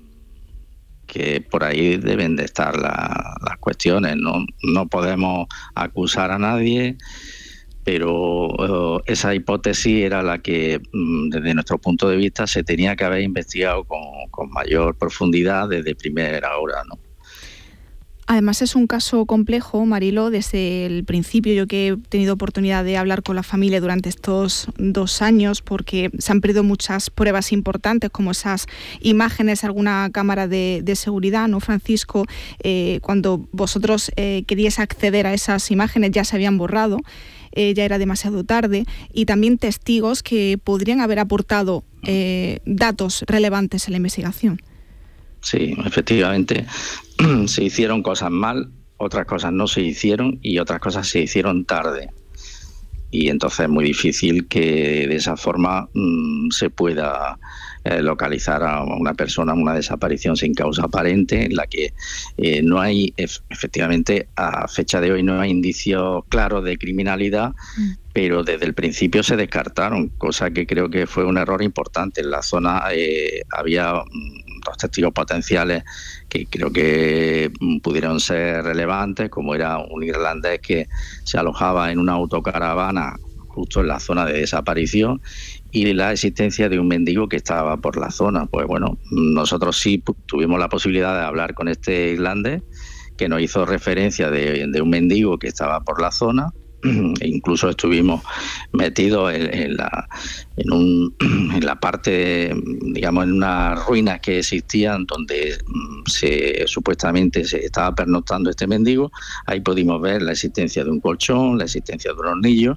que por ahí deben de estar la, las cuestiones. No, no podemos acusar a nadie, pero uh, esa hipótesis era la que mm, desde nuestro punto de vista se tenía que haber investigado con, con mayor profundidad desde primera hora, ¿no? Además es un caso complejo, Mariló, desde el principio. Yo que he tenido oportunidad de hablar con la familia durante estos dos años, porque se han perdido muchas pruebas importantes, como esas imágenes de alguna cámara de, de seguridad, ¿no, Francisco? Eh, cuando vosotros eh, queríais acceder a esas imágenes ya se habían borrado, eh, ya era demasiado tarde, y también testigos que podrían haber aportado eh, datos relevantes en la investigación. Sí, efectivamente, se hicieron cosas mal, otras cosas no se hicieron y otras cosas se hicieron tarde. Y entonces es muy difícil que de esa forma mmm, se pueda eh, localizar a una persona, una desaparición sin causa aparente, en la que eh, no hay, efectivamente, a fecha de hoy no hay indicios claros de criminalidad, mm. pero desde el principio se descartaron, cosa que creo que fue un error importante. En la zona eh, había dos testigos potenciales que creo que pudieron ser relevantes, como era un irlandés que se alojaba en una autocaravana justo en la zona de desaparición, y la existencia de un mendigo que estaba por la zona. Pues bueno, nosotros sí tuvimos la posibilidad de hablar con este irlandés, que nos hizo referencia de, de un mendigo que estaba por la zona. E incluso estuvimos metidos en, en, la, en, un, en la parte, digamos, en unas ruinas que existían donde se supuestamente se estaba pernoctando este mendigo. Ahí pudimos ver la existencia de un colchón, la existencia de un hornillo.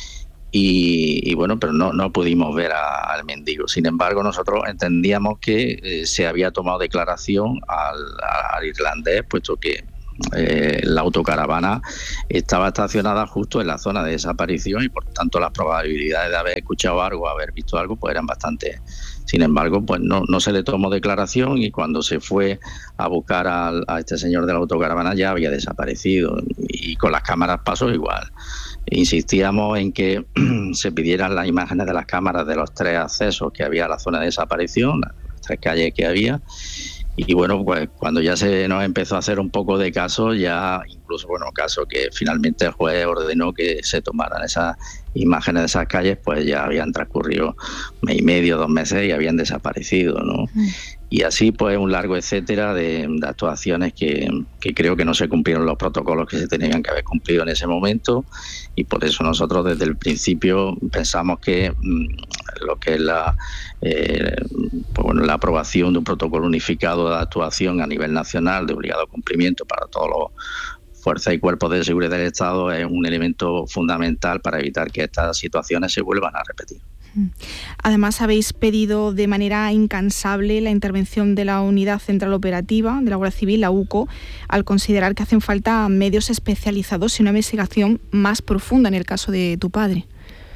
Y, y bueno, pero no, no pudimos ver a, al mendigo. Sin embargo, nosotros entendíamos que eh, se había tomado declaración al, al irlandés, puesto que Eh, la autocaravana estaba estacionada justo en la zona de desaparición y por tanto las probabilidades de haber escuchado algo, haber visto algo, pues eran bastante. Sin embargo, pues no, no se le tomó declaración y cuando se fue a buscar a, a este señor de la autocaravana ya había desaparecido, y con las cámaras pasó igual. Insistíamos en que se pidieran las imágenes de las cámaras de los tres accesos que había a la zona de desaparición, las tres calles que había. Y bueno, pues cuando ya se nos empezó a hacer un poco de caso, ya incluso, bueno, caso que finalmente el juez ordenó que se tomaran esas imágenes de esas calles, pues ya habían transcurrido un mes y medio, dos meses y habían desaparecido, ¿no? Mm. Y así pues un largo etcétera de, de actuaciones que, que creo que no se cumplieron los protocolos que se tenían que haber cumplido en ese momento, y por eso nosotros desde el principio pensamos que mmm, lo que es la, eh, pues bueno, la aprobación de un protocolo unificado de actuación a nivel nacional de obligado cumplimiento para todos los fuerzas y cuerpos de seguridad del Estado es un elemento fundamental para evitar que estas situaciones se vuelvan a repetir. Además, habéis pedido de manera incansable la intervención de la Unidad Central Operativa de la Guardia Civil, la U C O, al considerar que hacen falta medios especializados y una investigación más profunda en el caso de tu padre.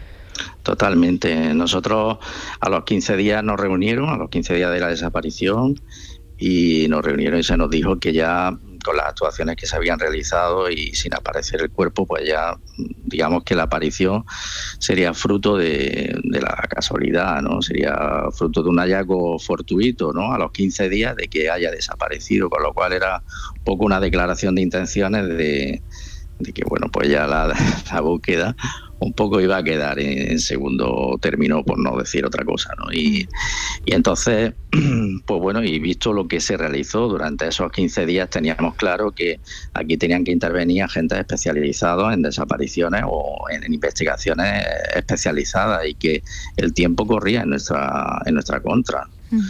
Totalmente. Nosotros a los quince días nos reunieron, a los quince días de la desaparición, y nos reunieron y se nos dijo que ya con las actuaciones que se habían realizado y sin aparecer el cuerpo, pues ya digamos que la aparición sería fruto de, de la casualidad, ¿no? Sería fruto de un hallazgo fortuito, ¿no? A los quince días de que haya desaparecido, con lo cual era un poco una declaración de intenciones de, de que, bueno, pues ya la, la búsqueda un poco iba a quedar en segundo término, por no decir otra cosa, ¿no? Y, y entonces, pues bueno, y visto lo que se realizó durante esos quince días, teníamos claro que aquí tenían que intervenir agentes especializados en desapariciones o en investigaciones especializadas, y que el tiempo corría en nuestra, en nuestra contra. Uh-huh.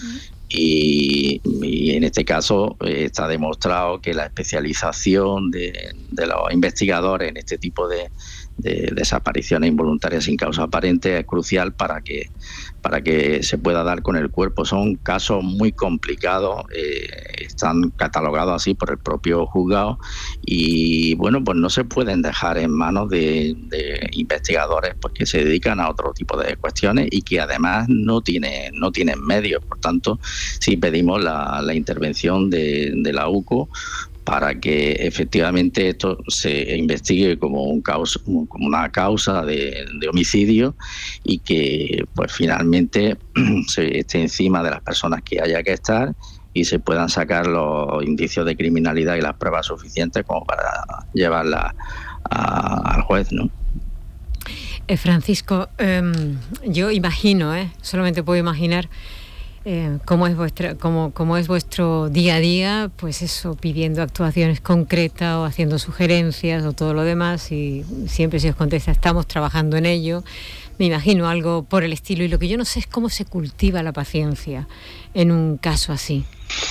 Y, y en este caso eh, está demostrado que la especialización de, de los investigadores en este tipo de de desapariciones involuntarias sin causa aparente es crucial para que para que se pueda dar con el cuerpo. Son casos muy complicados, eh, están catalogados así por el propio juzgado, y bueno, pues no se pueden dejar en manos de, de investigadores pues que se dedican a otro tipo de cuestiones y que además no tienen no tienen medios. Por tanto, sí pedimos la, la intervención de, de la U C O para que efectivamente esto se investigue como un causa, como una causa de, de homicidio, y que pues finalmente se esté encima de las personas que haya que estar y se puedan sacar los indicios de criminalidad y las pruebas suficientes como para llevarla a, al juez, ¿no? Eh, Francisco, eh, yo imagino, eh, solamente puedo imaginar Eh, cómo es vuestra, cómo, cómo es vuestro día a día, pues eso, pidiendo actuaciones concretas o haciendo sugerencias o todo lo demás, y siempre se os contesta, estamos trabajando en ello. Me imagino algo por el estilo, y lo que yo no sé es cómo se cultiva la paciencia en un caso así.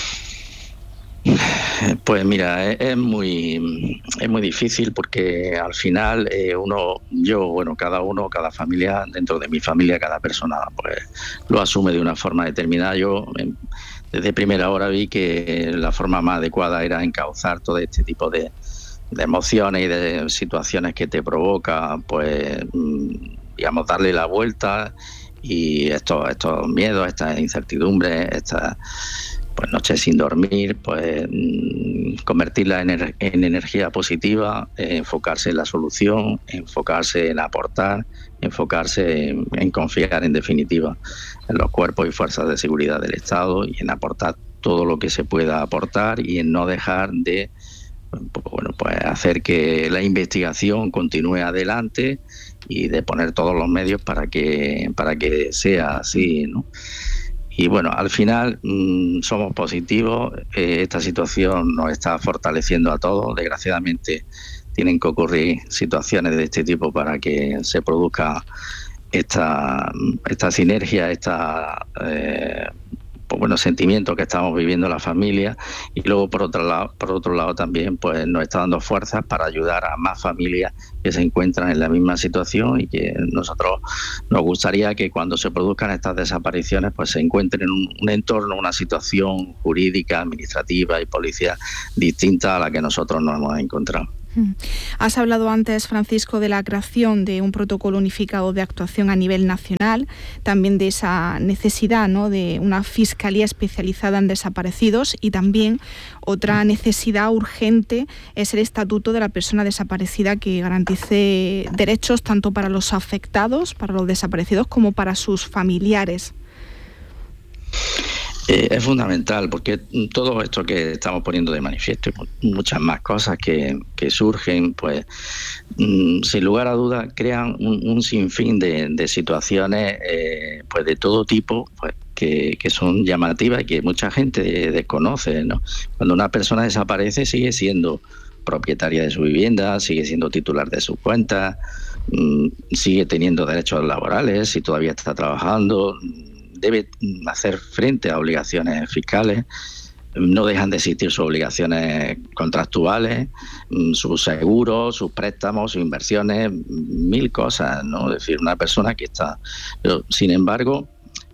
Pues mira, es, es muy es muy difícil, porque al final eh, uno, yo, bueno, cada uno, cada familia, dentro de mi familia, cada persona pues lo asume de una forma determinada. Yo eh, desde primera hora vi que la forma más adecuada era encauzar todo este tipo de, de emociones y de situaciones que te provoca, pues digamos, darle la vuelta, y estos, estos miedos, estas incertidumbres, estas pues noches sin dormir, pues convertirla en, er- en energía positiva, eh, enfocarse en la solución, enfocarse en aportar, enfocarse en, en confiar, en definitiva, en los cuerpos y fuerzas de seguridad del Estado, y en aportar todo lo que se pueda aportar, y en no dejar de bueno, pues hacer que la investigación continúe adelante, y de poner todos los medios para que para que sea así, ¿no? y bueno, al final mmm, somos positivos, eh, esta situación nos está fortaleciendo a todos, desgraciadamente tienen que ocurrir situaciones de este tipo para que se produzca esta, esta sinergia, esta eh, pues bueno, sentimientos que estamos viviendo la familia, y luego por otro lado, por otro lado también pues nos está dando fuerzas para ayudar a más familias que se encuentran en la misma situación, y que nosotros nos gustaría que cuando se produzcan estas desapariciones pues se encuentren en un, un entorno, una situación jurídica, administrativa y policial distinta a la que nosotros nos hemos encontrado. Has hablado antes, Francisco, de la creación de un protocolo unificado de actuación a nivel nacional, también de esa necesidad, ¿no?, de una fiscalía especializada en desaparecidos, y también otra necesidad urgente es el estatuto de la persona desaparecida, que garantice derechos tanto para los afectados, para los desaparecidos, como para sus familiares. Eh, es fundamental, porque todo esto que estamos poniendo de manifiesto y muchas más cosas que, que surgen, pues mmm, sin lugar a dudas crean un, un sinfín de, de situaciones eh, pues de todo tipo, pues que, que son llamativas y que mucha gente desconoce, ¿no? Cuando una persona desaparece sigue siendo propietaria de su vivienda, sigue siendo titular de sus cuentas, mmm, sigue teniendo derechos laborales, si todavía está trabajando, debe hacer frente a obligaciones fiscales, no dejan de existir sus obligaciones contractuales, sus seguros, sus préstamos, sus inversiones, mil cosas, ¿no? Es decir, una persona que está... Pero, sin embargo,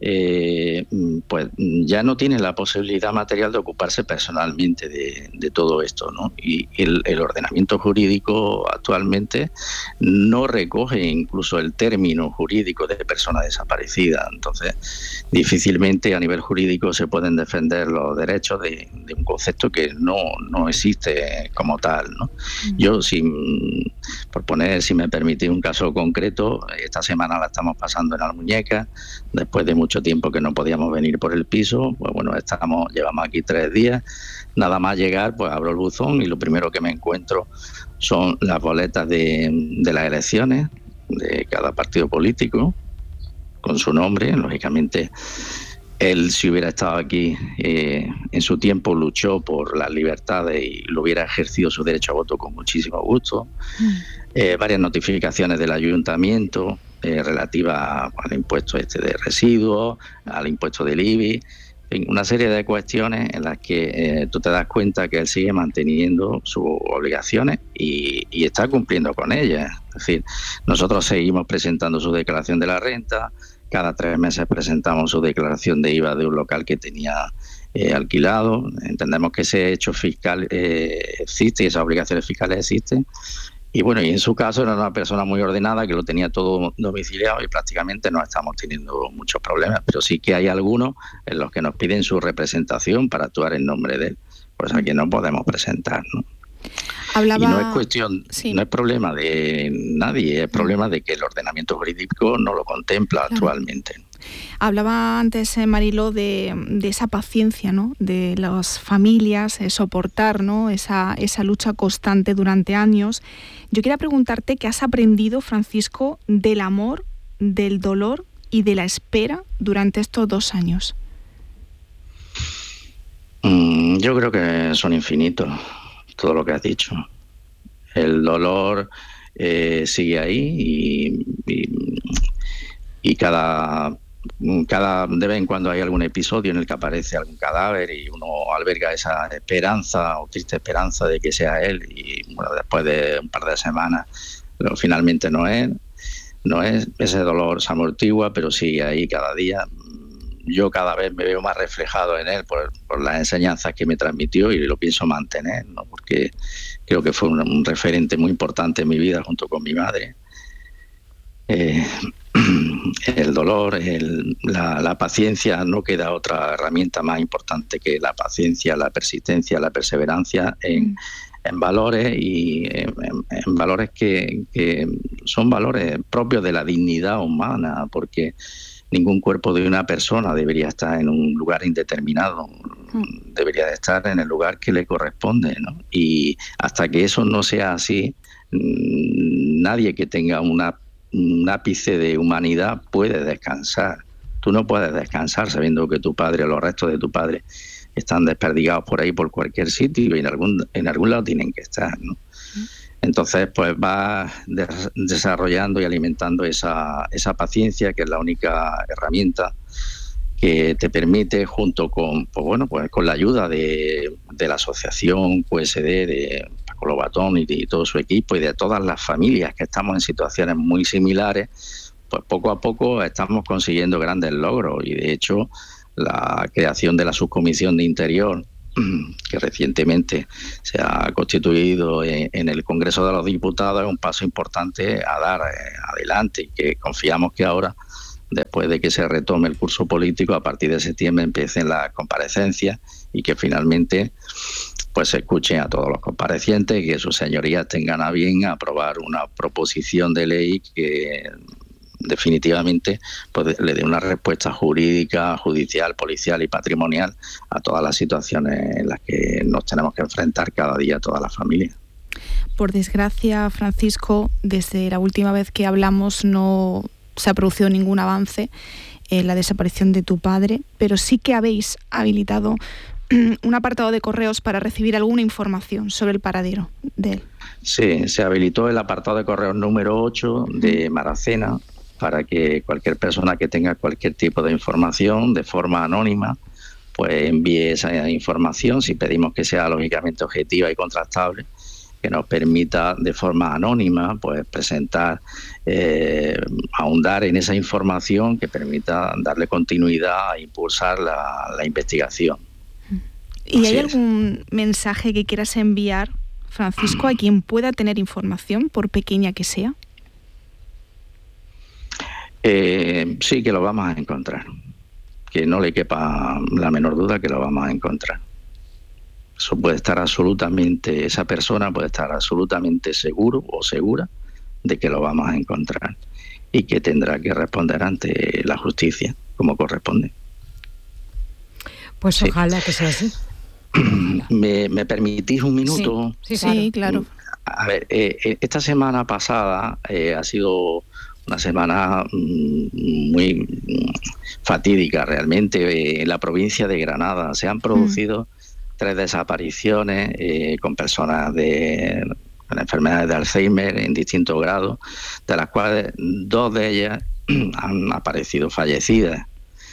eh, pues ya no tiene la posibilidad material de ocuparse personalmente de, de todo esto, ¿no? Y el, el ordenamiento jurídico actualmente no recoge incluso el término jurídico de persona desaparecida. Entonces, difícilmente a nivel jurídico se pueden defender los derechos de, de un concepto que no, no existe como tal, ¿no? Yo, sin, por poner, si me permitís un caso concreto, esta semana la estamos pasando en Almuñécar, después de mucho tiempo que no podíamos venir por el piso, pues bueno, estamos, llevamos aquí tres días, nada más llegar, pues abro el buzón y lo primero que me encuentro son las boletas de, de las elecciones de cada partido político, con su nombre. Lógicamente, él, si hubiera estado aquí eh, en su tiempo, luchó por las libertades y lo hubiera ejercido su derecho a voto con muchísimo gusto. Mm. Eh, varias notificaciones del ayuntamiento eh, relativas al impuesto este de residuos, al impuesto del I B I, en fin, una serie de cuestiones en las que eh, tú te das cuenta que él sigue manteniendo sus obligaciones y, y está cumpliendo con ellas. Es decir, nosotros seguimos presentando su declaración de la renta, cada tres meses presentamos su declaración de I V A de un local que tenía eh, alquilado. Entendemos que ese hecho fiscal eh, existe y esas obligaciones fiscales existen. Y bueno, y en su caso era una persona muy ordenada que lo tenía todo domiciliado y prácticamente no estamos teniendo muchos problemas, pero sí que hay algunos en los que nos piden su representación para actuar en nombre de él, pues aquí no podemos presentar, ¿no? Hablaba... Y no es cuestión, sí. no es problema de nadie, es problema de que el ordenamiento jurídico no lo contempla claro. actualmente. Hablaba antes, eh, Mariló, de, de esa paciencia, ¿no?, de las familias, eh, soportar, ¿no?, esa, esa lucha constante durante años. Yo quería preguntarte qué has aprendido, Francisco, del amor, del dolor y de la espera durante estos dos años. Mm, yo creo que son infinitos, todo lo que has dicho. El dolor eh, sigue ahí y, y, y cada... Cada de vez en cuando hay algún episodio en el que aparece algún cadáver y uno alberga esa esperanza o triste esperanza de que sea él, y bueno, después de un par de semanas pero finalmente no es, no es, ese dolor se amortigua, pero sigue ahí cada día. Yo cada vez me veo más reflejado en él por, por las enseñanzas que me transmitió y lo pienso mantener, ¿no? Porque creo que fue un, un referente muy importante en mi vida junto con mi madre. Eh, el dolor, el, la, la paciencia, no queda otra herramienta más importante que la paciencia, la persistencia, la perseverancia en, mm. en valores y en, en valores que, que son valores propios de la dignidad humana, porque ningún cuerpo de una persona debería estar en un lugar indeterminado, mm. debería de estar en el lugar que le corresponde, ¿no? Y hasta que eso no sea así, nadie que tenga una un ápice de humanidad puede descansar. Tú no puedes descansar sabiendo que tu padre o los restos de tu padre están desperdigados por ahí, por cualquier sitio, y en algún, en algún lado tienen que estar, ¿no? Entonces, pues vas des- desarrollando y alimentando esa, esa paciencia, que es la única herramienta que te permite, junto con, pues bueno, pues con la ayuda de, de la asociación Q S D, de Paco Lobatón y de todo su equipo, y de todas las familias que estamos en situaciones muy similares, pues poco a poco estamos consiguiendo grandes logros. Y de hecho, la creación de la subcomisión de Interior, que recientemente se ha constituido en, en el Congreso de los Diputados, es un paso importante a dar eh, adelante, y que confiamos que ahora, después de que se retome el curso político, a partir de septiembre empiecen las comparecencias y que finalmente pues se escuchen a todos los comparecientes y que sus señorías tengan a bien aprobar una proposición de ley que definitivamente pues le dé una respuesta jurídica, judicial, policial y patrimonial a todas las situaciones en las que nos tenemos que enfrentar cada día todas las familias. Por desgracia, Francisco, desde la última vez que hablamos no se ha producido ningún avance en la desaparición de tu padre, pero sí que habéis habilitado un apartado de correos para recibir alguna información sobre el paradero de él. Sí, se habilitó el apartado de correos número ocho de Maracena para que cualquier persona que tenga cualquier tipo de información de forma anónima pues envíe esa información, si pedimos que sea lógicamente objetiva y contrastable, que nos permita de forma anónima pues presentar, eh, ahondar en esa información que permita darle continuidad e impulsar la, la investigación. ¿Y Así hay es. algún mensaje que quieras enviar, Francisco, a quien pueda tener información, por pequeña que sea? Eh, sí, que lo vamos a encontrar. Que no le quepa la menor duda que lo vamos a encontrar. Eso puede estar absolutamente, esa persona puede estar absolutamente seguro o segura de que lo vamos a encontrar y que tendrá que responder ante la justicia como corresponde. Pues sí. Ojalá que sea así. ¿Me, me permitís un minuto? Sí, sí, claro. Sí, claro. A ver, eh, esta semana pasada eh, ha sido una semana mm, muy mm, fatídica realmente. Eh, en la provincia de Granada se han producido mm. tres desapariciones eh, con personas de con enfermedades de Alzheimer en distintos grados, de las cuales dos de ellas han aparecido fallecidas,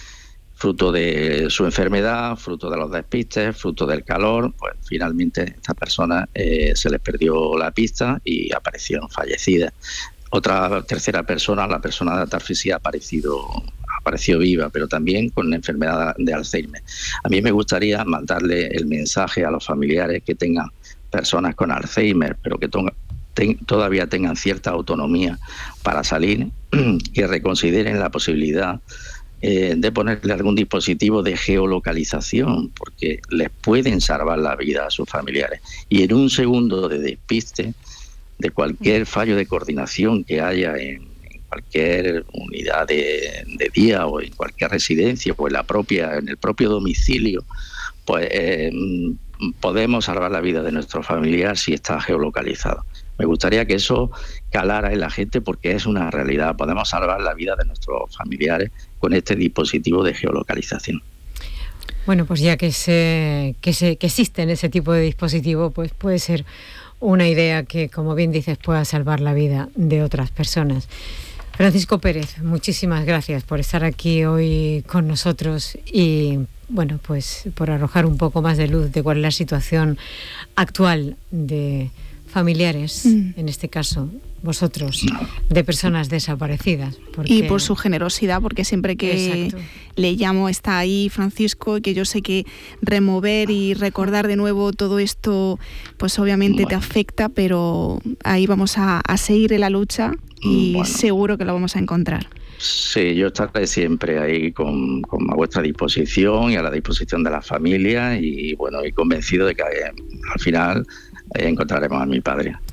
fruto de su enfermedad, fruto de los despistes, fruto del calor. Pues finalmente estas personas eh, se les perdió la pista y aparecieron fallecidas. Otra tercera persona, la persona de atarfisia, ha aparecido, apareció viva, pero también con enfermedad de Alzheimer. A mí me gustaría mandarle el mensaje a los familiares que tengan personas con Alzheimer, pero que to- ten- todavía tengan cierta autonomía para salir, que reconsideren la posibilidad eh, de ponerle algún dispositivo de geolocalización, porque les pueden salvar la vida a sus familiares. Y en un segundo de despiste, de cualquier fallo de coordinación que haya en, en cualquier unidad de, de día o en cualquier residencia o en la propia, en el propio domicilio, pues eh, podemos salvar la vida de nuestro familiar si está geolocalizado. Me gustaría que eso calara en la gente, porque es una realidad. Podemos salvar la vida de nuestros familiares con este dispositivo de geolocalización. Bueno, pues ya que se, que se que existen ese tipo de dispositivo, pues puede ser una idea que, como bien dices, pueda salvar la vida de otras personas. Francisco Pérez, muchísimas gracias por estar aquí hoy con nosotros y, bueno, pues por arrojar un poco más de luz de cuál es la situación actual de familiares, mm. en este caso vosotros, de personas desaparecidas. Porque... Y por su generosidad, porque siempre que Exacto. le llamo está ahí, Francisco, y que yo sé que remover y recordar de nuevo todo esto, pues obviamente bueno. te afecta, pero ahí vamos a, a seguir en la lucha y bueno. seguro que lo vamos a encontrar. Sí, yo estaré siempre ahí con, con a vuestra disposición y a la disposición de la familia, y bueno, y convencido de que eh, al final eh, encontraremos a mi padre.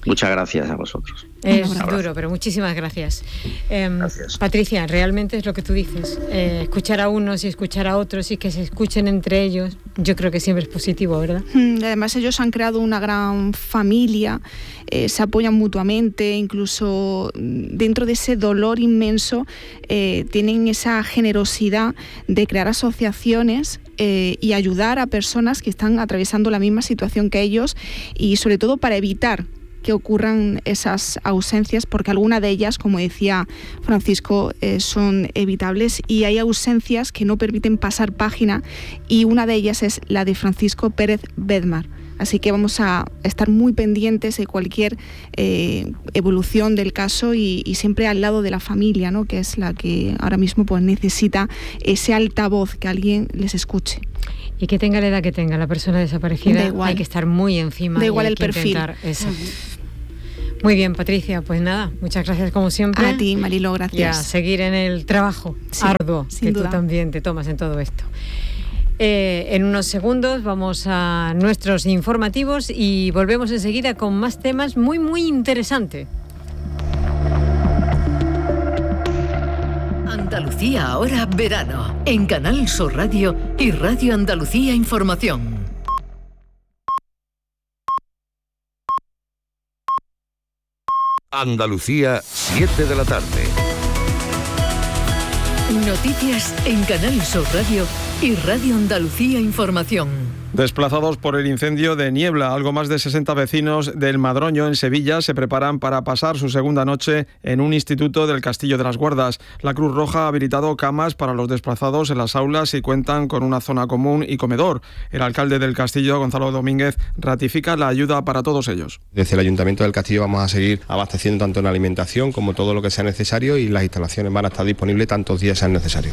Muchas gracias a vosotros. Es duro, pero muchísimas gracias. Eh, gracias. Patricia, realmente es lo que tú dices. Eh, escuchar a unos y escuchar a otros y que se escuchen entre ellos, yo creo que siempre es positivo, ¿verdad? Además, ellos han creado una gran familia, eh, se apoyan mutuamente, incluso dentro de ese dolor inmenso, eh, tienen esa generosidad de crear asociaciones eh, y ayudar a personas que están atravesando la misma situación que ellos, y sobre todo para evitar que ocurran esas ausencias, porque algunas de ellas, como decía Francisco, eh, son evitables, y hay ausencias que no permiten pasar página, y una de ellas es la de Francisco Pérez Bedmar. Así que vamos a estar muy pendientes de cualquier eh, evolución del caso, y, y siempre al lado de la familia, ¿no?, que es la que ahora mismo pues necesita ese altavoz, que alguien les escuche. Y que tenga la edad que tenga la persona desaparecida, hay que estar muy encima. Da igual el que perfil. Eso. Uh-huh. Muy bien, Patricia, pues nada, muchas gracias como siempre. A ti, Marilo, gracias. Y a seguir en el trabajo sí, arduo que duda. Tú también te tomas en todo esto. Eh, en unos segundos vamos a nuestros informativos y volvemos enseguida con más temas muy, muy interesantes. Andalucía ahora verano, en Canal Sur Radio y Radio Andalucía Información. Andalucía, siete de la tarde. Noticias en Canal Sur Radio y Radio Andalucía Información. Desplazados por el incendio de Niebla, algo más de sesenta vecinos del Madroño, en Sevilla, se preparan para pasar su segunda noche en un instituto del Castillo de las Guardas. La Cruz Roja ha habilitado camas para los desplazados en las aulas y cuentan con una zona común y comedor. El alcalde del Castillo, Gonzalo Domínguez, ratifica la ayuda para todos ellos. Desde el Ayuntamiento del Castillo vamos a seguir abasteciendo tanto en alimentación como todo lo que sea necesario, y las instalaciones van a estar disponibles tantos días sean necesarios.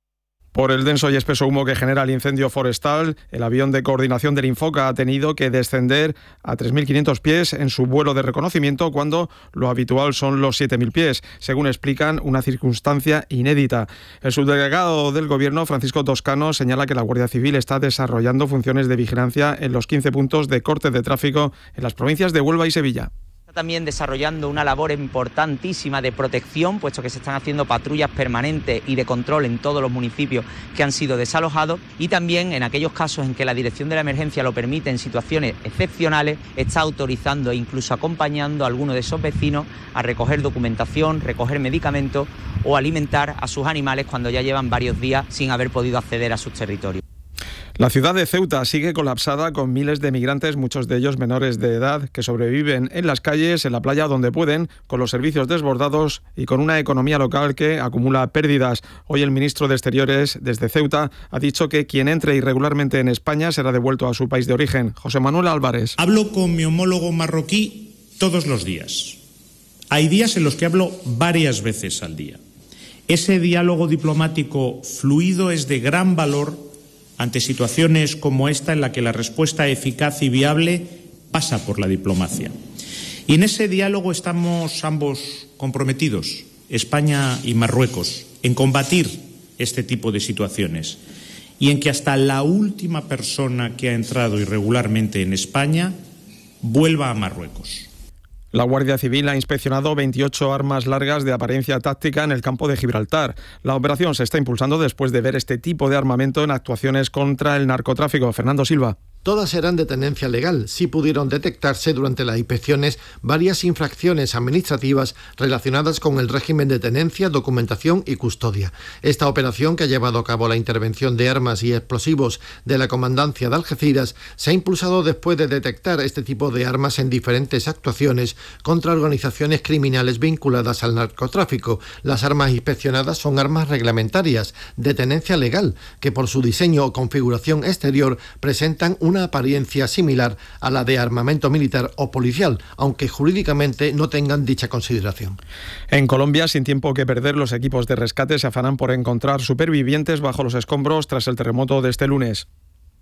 Por el denso y espeso humo que genera el incendio forestal, el avión de coordinación del Infoca ha tenido que descender a tres mil quinientos pies en su vuelo de reconocimiento, cuando lo habitual son los siete mil pies, según explican, una circunstancia inédita. El subdelegado del Gobierno, Francisco Toscano, señala que la Guardia Civil está desarrollando funciones de vigilancia en los quince puntos de corte de tráfico en las provincias de Huelva y Sevilla. Está también desarrollando una labor importantísima de protección, puesto que se están haciendo patrullas permanentes y de control en todos los municipios que han sido desalojados, y también en aquellos casos en que la Dirección de la Emergencia lo permite, en situaciones excepcionales, está autorizando e incluso acompañando a algunos de esos vecinos a recoger documentación, recoger medicamentos o alimentar a sus animales cuando ya llevan varios días sin haber podido acceder a sus territorios. La ciudad de Ceuta sigue colapsada, con miles de migrantes, muchos de ellos menores de edad, que sobreviven en las calles, en la playa donde pueden, con los servicios desbordados y con una economía local que acumula pérdidas. Hoy el ministro de Exteriores desde Ceuta ha dicho que quien entre irregularmente en España será devuelto a su país de origen. José Manuel Álvarez. Hablo con mi homólogo marroquí todos los días. Hay días en los que hablo varias veces al día. Ese diálogo diplomático fluido es de gran valor ante situaciones como esta, en la que la respuesta eficaz y viable pasa por la diplomacia. Y en ese diálogo estamos ambos comprometidos, España y Marruecos, en combatir este tipo de situaciones, y en que hasta la última persona que ha entrado irregularmente en España vuelva a Marruecos. La Guardia Civil ha inspeccionado veintiocho armas largas de apariencia táctica en el campo de Gibraltar. La operación se está impulsando después de ver este tipo de armamento en actuaciones contra el narcotráfico. Fernando Silva. Todas eran de tenencia legal. Sí pudieron detectarse durante las inspecciones varias infracciones administrativas relacionadas con el régimen de tenencia, documentación y custodia. Esta operación, que ha llevado a cabo la intervención de armas y explosivos de la Comandancia de Algeciras, se ha impulsado después de detectar este tipo de armas en diferentes actuaciones contra organizaciones criminales vinculadas al narcotráfico. Las armas inspeccionadas son armas reglamentarias de tenencia legal, que por su diseño o configuración exterior presentan un una apariencia similar a la de armamento militar o policial, aunque jurídicamente no tengan dicha consideración. En Colombia, sin tiempo que perder, los equipos de rescate se afanan por encontrar supervivientes bajo los escombros tras el terremoto de este lunes.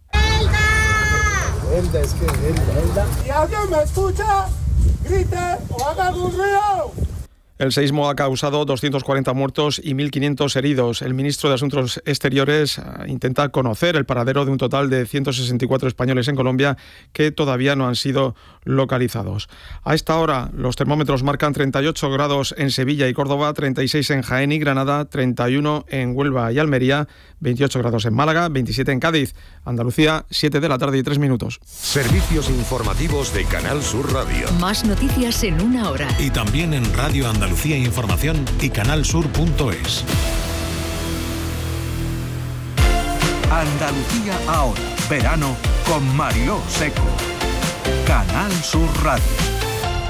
Elda, es que Elda, Elda. Si alguien me escucha, grite o haga un ruido. El seísmo ha causado doscientos cuarenta muertos y mil quinientos heridos. El ministro de Asuntos Exteriores intenta conocer el paradero de un total de ciento sesenta y cuatro españoles en Colombia que todavía no han sido localizados. A esta hora los termómetros marcan treinta y ocho grados en Sevilla y Córdoba, treinta y seis en Jaén y Granada, treinta y uno en Huelva y Almería, veintiocho grados en Málaga, veintisiete en Cádiz. Andalucía, siete de la tarde y tres minutos. Servicios informativos de Canal Sur Radio. Más noticias en una hora. Y también en Radio Andalucía Información y canalsur punto es. Andalucía ahora, verano con Mariló Seco. Canal Sur Radio.